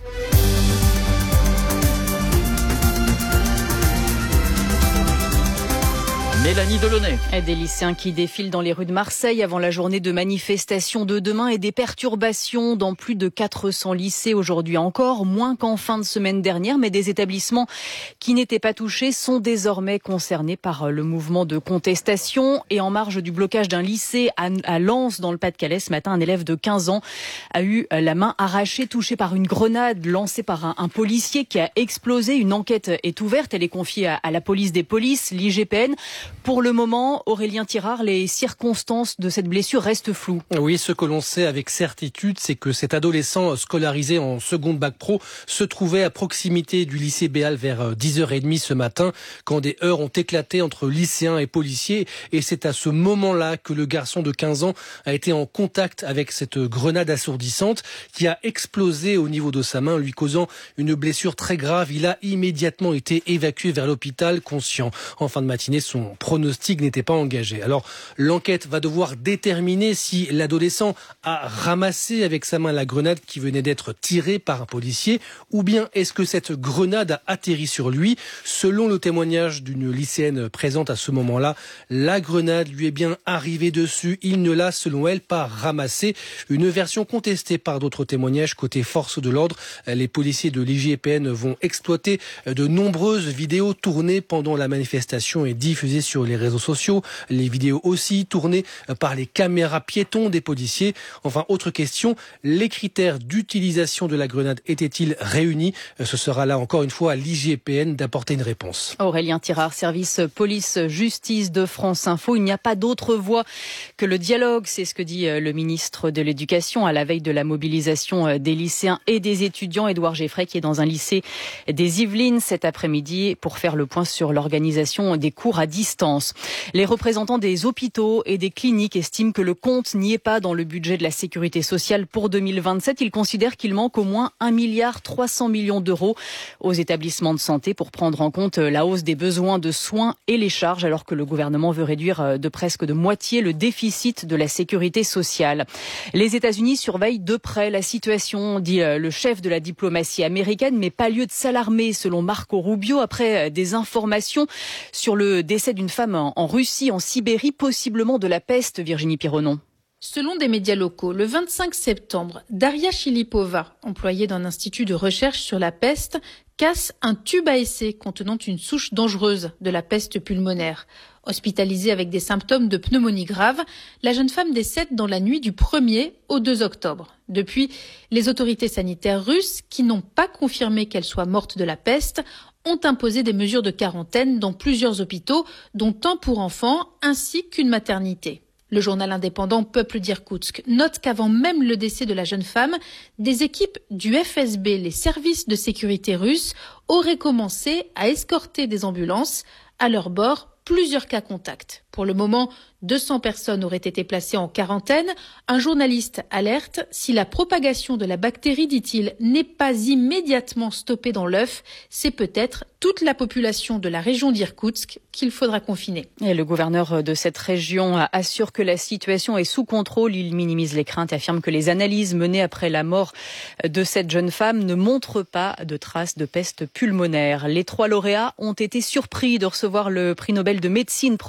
Mélanie Delaunay. Des lycéens qui défilent dans les rues de Marseille avant la journée de manifestation de demain et des perturbations dans plus de quatre cents lycées aujourd'hui encore, moins qu'en fin de semaine dernière, mais des établissements qui n'étaient pas touchés sont désormais concernés par le mouvement de contestation. Et en marge du blocage d'un lycée à Lens dans le Pas-de-Calais, ce matin, un élève de quinze ans a eu la main arrachée, touché par une grenade lancée par un, un policier qui a explosé. Une enquête est ouverte, elle est confiée à, à la police des polices, l'I G P N. Pour le moment, Aurélien Tirard, les circonstances de cette blessure restent floues. Oui, ce que l'on sait avec certitude, c'est que cet adolescent scolarisé en seconde bac pro se trouvait à proximité du lycée Béal vers dix heures trente ce matin, quand des heurts ont éclaté entre lycéens et policiers. Et c'est à ce moment-là que le garçon de quinze ans a été en contact avec cette grenade assourdissante qui a explosé au niveau de sa main, lui causant une blessure très grave. Il a immédiatement été évacué vers l'hôpital, conscient. En fin de matinée, son pronostic n'était pas engagé. Alors, l'enquête va devoir déterminer si l'adolescent a ramassé avec sa main la grenade qui venait d'être tirée par un policier, ou bien est-ce que cette grenade a atterri sur lui. Selon le témoignage d'une lycéenne présente à ce moment-là, la grenade lui est bien arrivée dessus. Il ne l'a, selon elle, pas ramassée. Une version contestée par d'autres témoignages côté force de l'ordre. Les policiers de l'I G P N vont exploiter de nombreuses vidéos tournées pendant la manifestation et diffusées sur les réseaux sociaux, les vidéos aussi tournées par les caméras piétons des policiers. Enfin, autre question, les critères d'utilisation de la grenade étaient-ils réunis? Ce sera là encore une fois à l'I G P N d'apporter une réponse. Aurélien Tirard, service police-justice de France Info. Il n'y a pas d'autre voie que le dialogue, c'est ce que dit le ministre de l'Éducation à la veille de la mobilisation des lycéens et des étudiants. Édouard Geffray qui est dans un lycée des Yvelines cet après-midi pour faire le point sur l'organisation des cours à distance. Les représentants des hôpitaux et des cliniques estiment que le compte n'y est pas dans le budget de la sécurité sociale pour deux mille vingt-sept. Ils considèrent qu'il manque au moins un milliard trois cents millions d'euros aux établissements de santé pour prendre en compte la hausse des besoins de soins et les charges, alors que le gouvernement veut réduire de presque de moitié le déficit de la sécurité sociale. Les États-Unis surveillent de près la situation, dit le chef de la diplomatie américaine, mais pas lieu de s'alarmer selon Marco Rubio après des informations sur le décès d'une femme en Russie, en Sibérie, possiblement de la peste, Virginie Pironon. Selon des médias locaux, le vingt-cinq septembre, Daria Chilipova, employée d'un institut de recherche sur la peste, casse un tube à essai contenant une souche dangereuse de la peste pulmonaire. Hospitalisée avec des symptômes de pneumonie grave, la jeune femme décède dans la nuit du premier au deux octobre. Depuis, les autorités sanitaires russes, qui n'ont pas confirmé qu'elle soit morte de la peste, ont imposé des mesures de quarantaine dans plusieurs hôpitaux, dont un pour enfants ainsi qu'une maternité. Le journal indépendant Peuple d'Irkoutsk note qu'avant même le décès de la jeune femme, des équipes du F S B, les services de sécurité russes, auraient commencé à escorter des ambulances. À leur bord, plusieurs cas contacts. Pour le moment, deux cents personnes auraient été placées en quarantaine. Un journaliste alerte, si la propagation de la bactérie, dit-il, n'est pas immédiatement stoppée dans l'œuf, c'est peut-être toute la population de la région d'Irkoutsk qu'il faudra confiner. Et le gouverneur de cette région assure que la situation est sous contrôle. Il minimise les craintes et affirme que les analyses menées après la mort de cette jeune femme ne montrent pas de traces de peste pulmonaire. Les trois lauréats ont été surpris de recevoir le prix Nobel de médecine, première récompense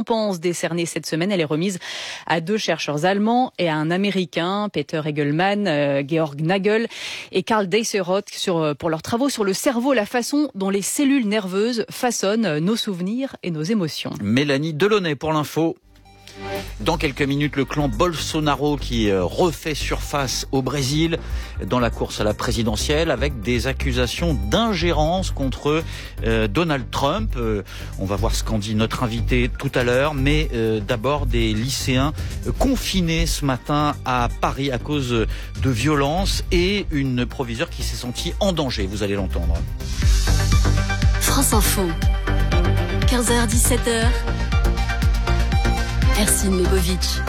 récompense décernée cette semaine, elle est remise à deux chercheurs allemands et à un Américain, Peter Egelman, euh, Georg Nagel et Karl Deisseroth, sur, pour leurs travaux sur le cerveau, la façon dont les cellules nerveuses façonnent nos souvenirs et nos émotions. Mélanie Delaunay pour l'info. Dans quelques minutes, le clan Bolsonaro qui refait surface au Brésil dans la course à la présidentielle avec des accusations d'ingérence contre euh, Donald Trump. Euh, on va voir ce qu'en dit notre invité tout à l'heure, mais euh, d'abord des lycéens confinés ce matin à Paris à cause de violences et une proviseure qui s'est sentie en danger. Vous allez l'entendre. France Info, quinze heures dix-sept heures. Ercine Lebovitch.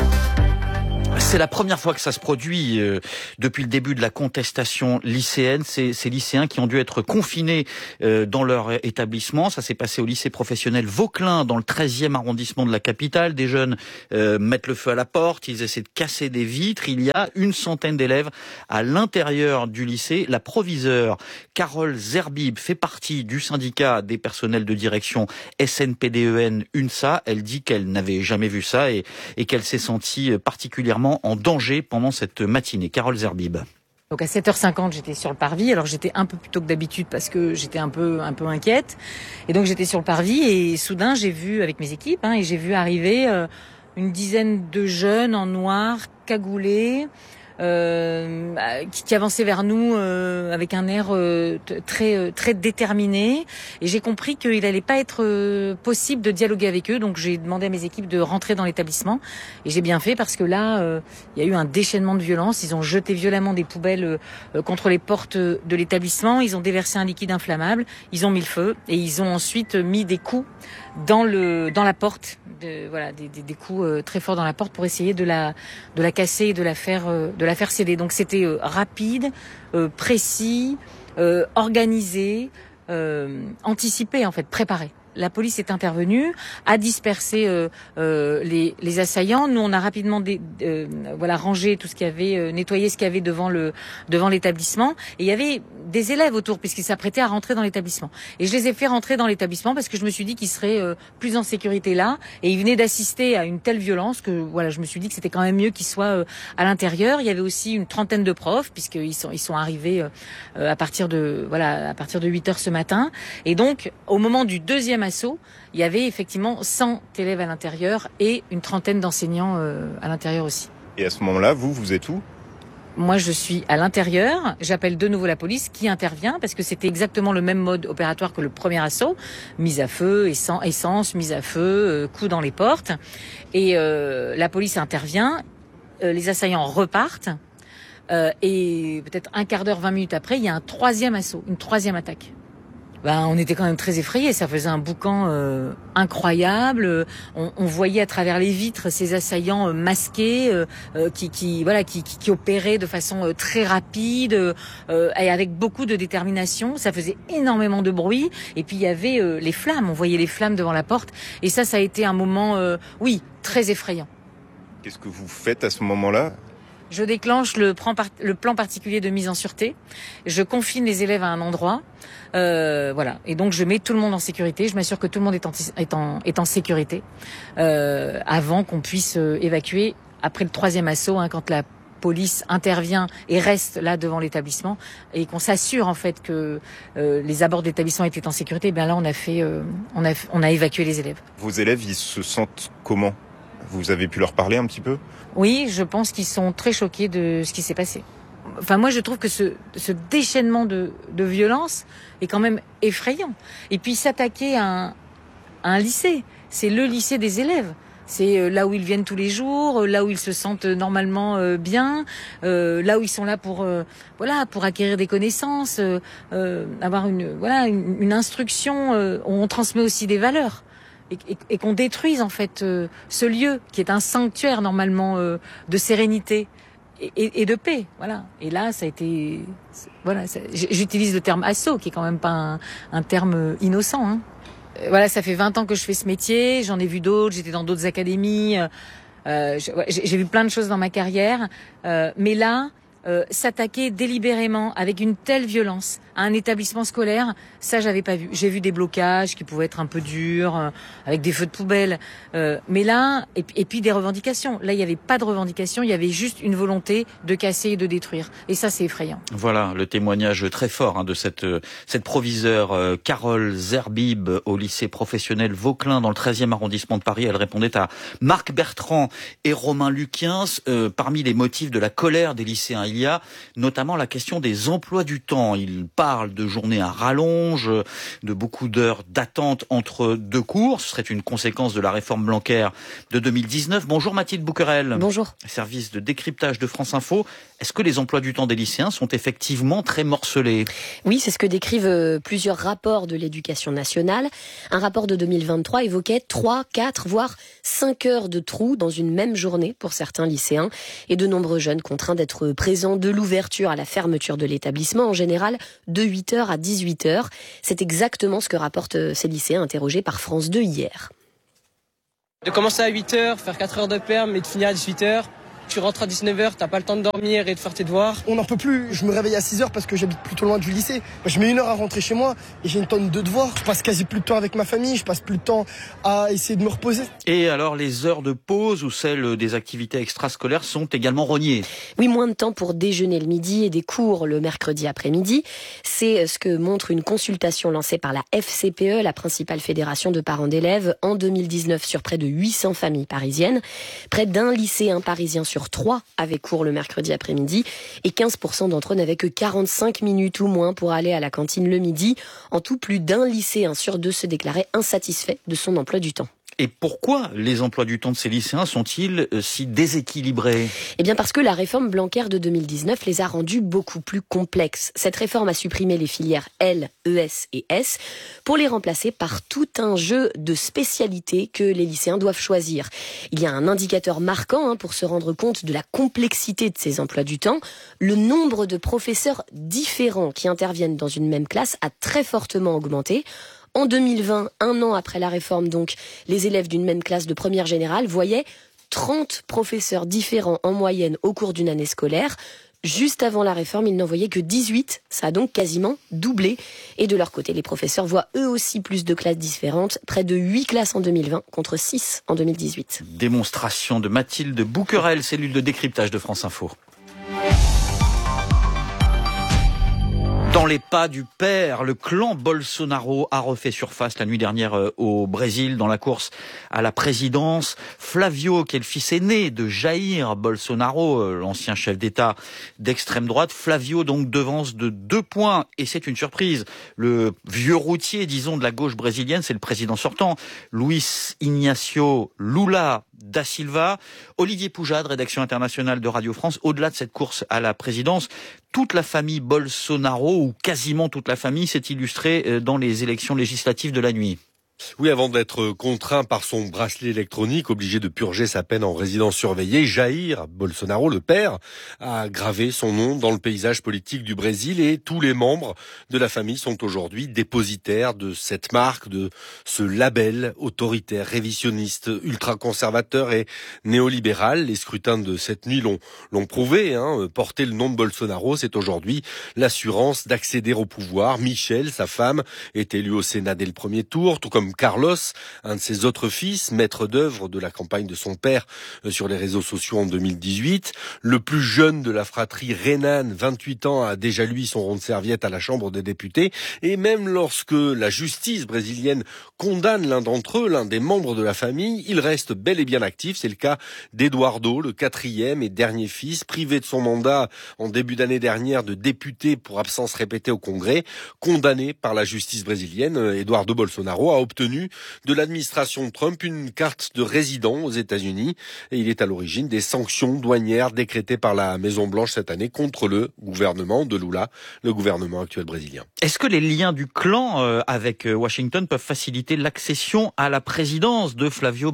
C'est la première fois que ça se produit euh, depuis le début de la contestation lycéenne. C'est ces lycéens qui ont dû être confinés euh, dans leur établissement. Ça s'est passé au lycée professionnel Vauquelin, dans le treizième arrondissement de la capitale. Des jeunes euh, mettent le feu à la porte, ils essaient de casser des vitres. Il y a une centaine d'élèves à l'intérieur du lycée. La proviseure Carole Zerbib fait partie du syndicat des personnels de direction S N P D E N UNSA. Elle dit qu'elle n'avait jamais vu ça et, et qu'elle s'est sentie particulièrement en danger pendant cette matinée. Carole Zerbib. Donc à sept heures cinquante, j'étais sur le parvis. Alors j'étais un peu plus tôt que d'habitude parce que j'étais un peu un peu inquiète. Et donc j'étais sur le parvis et soudain j'ai vu avec mes équipes hein, et j'ai vu arriver euh, une dizaine de jeunes en noir, cagoulés, euh, qui, qui avançaient vers nous euh, avec un air euh, très euh, très déterminé. Et j'ai compris qu'il n'allait pas être euh, possible de dialoguer avec eux. Donc j'ai demandé à mes équipes de rentrer dans l'établissement. Et j'ai bien fait parce que là, euh, il y a eu un déchaînement de violence. Ils ont jeté violemment des poubelles euh, contre les portes de l'établissement. Ils ont déversé un liquide inflammable. Ils ont mis le feu et ils ont ensuite mis des coups dans le dans la porte. De, voilà, des, des, des coups euh, très forts dans la porte pour essayer de la de la casser et de la faire euh, de la faire céder. Donc c'était euh, rapide, euh, précis, euh, organisé, euh, anticipé en fait, préparé. La police est intervenue, a dispersé euh, euh, les, les assaillants. Nous, on a rapidement dé, euh, voilà rangé tout ce qu'il y avait, euh, nettoyé ce qu'il y avait devant le devant l'établissement. Et il y avait des élèves autour puisqu'ils s'apprêtaient à rentrer dans l'établissement. Et je les ai fait rentrer dans l'établissement parce que je me suis dit qu'ils seraient euh, plus en sécurité là. Et ils venaient d'assister à une telle violence que voilà, je me suis dit que c'était quand même mieux qu'ils soient euh, à l'intérieur. Il y avait aussi une trentaine de profs puisqu'ils sont ils sont arrivés euh, à partir de voilà à partir de huit heures ce matin. Et donc au moment du deuxième assaut, il y avait effectivement cent élèves à l'intérieur et une trentaine d'enseignants euh, à l'intérieur aussi. Et à ce moment-là, vous, vous êtes où ? Moi, je suis à l'intérieur. J'appelle de nouveau la police qui intervient parce que c'était exactement le même mode opératoire que le premier assaut. Mise à feu, essence, mise à feu, euh, coups dans les portes. Et euh, la police intervient. Euh, les assaillants repartent. Euh, et peut-être un quart d'heure, vingt minutes après, il y a un troisième assaut, une troisième attaque. Ben, on était quand même très effrayés. Ça faisait un boucan euh, incroyable. On, on voyait à travers les vitres ces assaillants euh, masqués euh, euh, qui, qui, voilà, qui, qui, qui opéraient de façon euh, très rapide euh, et avec beaucoup de détermination. Ça faisait énormément de bruit. Et puis il y avait euh, les flammes. On voyait les flammes devant la porte. Et ça, ça a été un moment, euh, oui, très effrayant. Qu'est-ce que vous faites à ce moment-là ? Je déclenche le plan, le plan particulier de mise en sûreté. Je confine les élèves à un endroit. Euh, voilà. Et donc, je mets tout le monde en sécurité. Je m'assure que tout le monde est en, est en, est en sécurité euh, avant qu'on puisse euh, évacuer. Après le troisième assaut, hein, quand la police intervient et reste là devant l'établissement et qu'on s'assure en fait que euh, les abords de l'établissement étaient en sécurité, bien là, on a fait, euh, on a, on a évacué les élèves. Vos élèves, ils se sentent comment ? Vous avez pu leur parler un petit peu ? Oui, je pense qu'ils sont très choqués de ce qui s'est passé. Enfin, moi, je trouve que ce, ce déchaînement de, de violence est quand même effrayant. Et puis, s'attaquer à un, à un lycée, c'est le lycée des élèves. C'est là où ils viennent tous les jours, là où ils se sentent normalement bien, là où ils sont là pour voilà pour acquérir des connaissances, avoir une voilà une, une instruction. On transmet aussi des valeurs. Et, et, et qu'on détruise en fait euh, ce lieu qui est un sanctuaire normalement euh, de sérénité et, et, et de paix, voilà. Et là, ça a été, voilà, ça, j'utilise le terme assaut, qui est quand même pas un, un terme innocent. Hein. Voilà, ça fait vingt ans que je fais ce métier, j'en ai vu d'autres, j'étais dans d'autres académies, euh, j'ai, j'ai vu plein de choses dans ma carrière, euh, mais là, euh, s'attaquer délibérément avec une telle violence à un établissement scolaire, ça j'avais pas vu. J'ai vu des blocages qui pouvaient être un peu durs, euh, avec des feux de poubelle, euh, mais là, et, et puis des revendications. Là, il n'y avait pas de revendications, il y avait juste une volonté de casser et de détruire. Et ça, c'est effrayant. Voilà le témoignage très fort hein, de cette cette proviseure euh, Carole Zerbib au lycée professionnel Vauquelin dans le treizième arrondissement de Paris. Elle répondait à Marc Bertrand et Romain Luquiens. Euh, parmi les motifs de la colère des lycéens, il y a notamment la question des emplois du temps. Ils parlent de journées à rallonge, de beaucoup d'heures d'attente entre deux cours. Ce serait une conséquence de la réforme Blanquer de deux mille dix-neuf. Bonjour Mathilde Bouquerel. Bonjour. Service de décryptage de France Info. Est-ce que les emplois du temps des lycéens sont effectivement très morcelés ? Oui, c'est ce que décrivent plusieurs rapports de l'Éducation nationale. Un rapport de deux mille vingt-trois évoquait trois, quatre, voire cinq heures de trou dans une même journée pour certains lycéens et de nombreux jeunes contraints d'être présents de l'ouverture à la fermeture de l'établissement, en général de huit heures à dix-huit heures. C'est exactement ce que rapportent ces lycéens interrogés par France deux hier. De commencer à huit heures, faire quatre heures de perm et de finir à dix-huit heures. Tu rentres à dix-neuf heures, t'as pas le temps de dormir et de faire tes devoirs. On n'en peut plus, je me réveille à six heures parce que j'habite plutôt loin du lycée. Je mets une heure à rentrer chez moi et j'ai une tonne de devoirs. Je passe quasi plus de temps avec ma famille, je passe plus de temps à essayer de me reposer. Et alors les heures de pause ou celles des activités extrascolaires sont également rognées. Oui, moins de temps pour déjeuner le midi et des cours le mercredi après-midi. C'est ce que montre une consultation lancée par la F C P E, la principale fédération de parents d'élèves, en deux mille dix-neuf sur près de huit cents familles parisiennes. Près d'un lycéen parisien sur trois avaient cours le mercredi après-midi et quinze pour cent d'entre eux n'avaient que quarante-cinq minutes ou moins pour aller à la cantine le midi. En tout, plus d'un lycéen sur deux se déclarait insatisfait de son emploi du temps. Et pourquoi les emplois du temps de ces lycéens sont-ils si déséquilibrés ? Eh bien parce que la réforme Blanquer de deux mille dix-neuf les a rendus beaucoup plus complexes. Cette réforme a supprimé les filières L, E S et S pour les remplacer par tout un jeu de spécialités que les lycéens doivent choisir. Il y a un indicateur marquant hein, pour se rendre compte de la complexité de ces emplois du temps. Le nombre de professeurs différents qui interviennent dans une même classe a très fortement augmenté. En deux mille vingt, un an après la réforme donc, les élèves d'une même classe de première générale voyaient trente professeurs différents en moyenne au cours d'une année scolaire. Juste avant la réforme, ils n'en voyaient que dix-huit. Ça a donc quasiment doublé. Et de leur côté, les professeurs voient eux aussi plus de classes différentes. Près de huit classes en deux mille vingt contre six en deux mille dix-huit. Démonstration de Mathilde Bouquerel, cellule de décryptage de France Info. Dans les pas du père, le clan Bolsonaro a refait surface la nuit dernière au Brésil dans la course à la présidence. Flavio, qui est le fils aîné de Jair Bolsonaro, l'ancien chef d'État d'extrême droite, Flavio donc devance de deux points et c'est une surprise. Le vieux routier, disons, de la gauche brésilienne, c'est le président sortant, Luiz Inácio Lula da Silva. Olivier Poujade, rédaction internationale de Radio France. Au-delà de cette course à la présidence, toute la famille Bolsonaro, ou quasiment toute la famille, s'est illustrée dans les élections législatives de la nuit. Oui, avant d'être contraint par son bracelet électronique, obligé de purger sa peine en résidence surveillée, Jair Bolsonaro, le père, a gravé son nom dans le paysage politique du Brésil et tous les membres de la famille sont aujourd'hui dépositaires de cette marque, de ce label autoritaire, révisionniste, ultra-conservateur et néolibéral. Les scrutins de cette nuit l'ont, l'ont prouvé, hein. Porter le nom de Bolsonaro, c'est aujourd'hui l'assurance d'accéder au pouvoir. Michel, sa femme, est élu au Sénat dès le premier tour, tout comme Carlos, un de ses autres fils, maître d'œuvre de la campagne de son père sur les réseaux sociaux en deux mille dix-huit. Le plus jeune de la fratrie Renan, vingt-huit ans, a déjà lui son rond de serviette à la Chambre des députés. Et même lorsque la justice brésilienne condamne l'un d'entre eux, l'un des membres de la famille, il reste bel et bien actif. C'est le cas d'Eduardo, le quatrième et dernier fils, privé de son mandat en début d'année dernière de député pour absence répétée au Congrès, condamné par la justice brésilienne. Eduardo Bolsonaro a obtenu de l'administration Trump une carte de résident aux États-Unis et il est à l'origine des sanctions douanières décrétées par la Maison-Blanche cette année contre le gouvernement de Lula, le gouvernement actuel brésilien. Est-ce que les liens du clan avec Washington peuvent faciliter l'accession à la présidence de Flavio Bolsonaro ?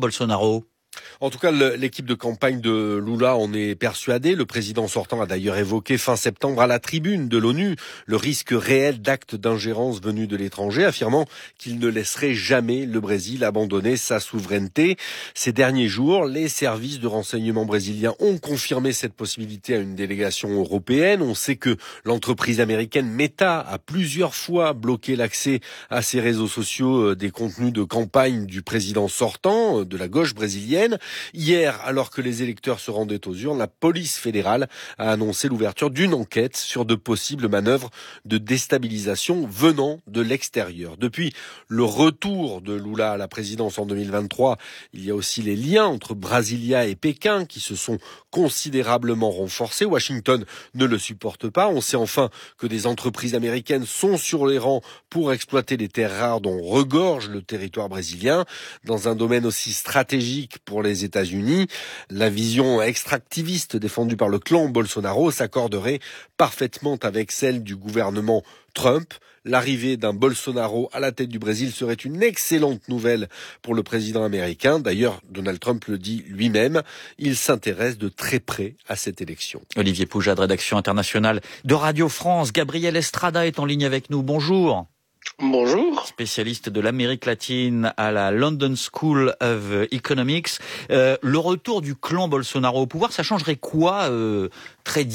En tout cas, l'équipe de campagne de Lula en est persuadée. Le président sortant a d'ailleurs évoqué fin septembre à la tribune de l'ONU le risque réel d'actes d'ingérence venus de l'étranger, affirmant qu'il ne laisserait jamais le Brésil abandonner sa souveraineté. Ces derniers jours, les services de renseignement brésiliens ont confirmé cette possibilité à une délégation européenne. On sait que l'entreprise américaine Meta a plusieurs fois bloqué l'accès à ses réseaux sociaux des contenus de campagne du président sortant, de la gauche brésilienne. Hier, alors que les électeurs se rendaient aux urnes, la police fédérale a annoncé l'ouverture d'une enquête sur de possibles manœuvres de déstabilisation venant de l'extérieur. Depuis le retour de Lula à la présidence en deux mille vingt-trois, il y a aussi les liens entre Brasilia et Pékin qui se sont considérablement renforcés. Washington ne le supporte pas. On sait enfin que des entreprises américaines sont sur les rangs pour exploiter les terres rares dont regorge le territoire brésilien. Dans un domaine aussi stratégique pour les États-Unis, la vision extractiviste défendue par le clan Bolsonaro s'accorderait parfaitement avec celle du gouvernement Trump. L'arrivée d'un Bolsonaro à la tête du Brésil serait une excellente nouvelle pour le président américain. D'ailleurs, Donald Trump le dit lui-même, il s'intéresse de très près à cette élection. Olivier Poujade, rédaction internationale de Radio France. Gabriel Estrada est en ligne avec nous. Bonjour. Bonjour. Spécialiste de l'Amérique latine à la London School of Economics. Euh, le retour du clan Bolsonaro au pouvoir, ça changerait quoi euh, très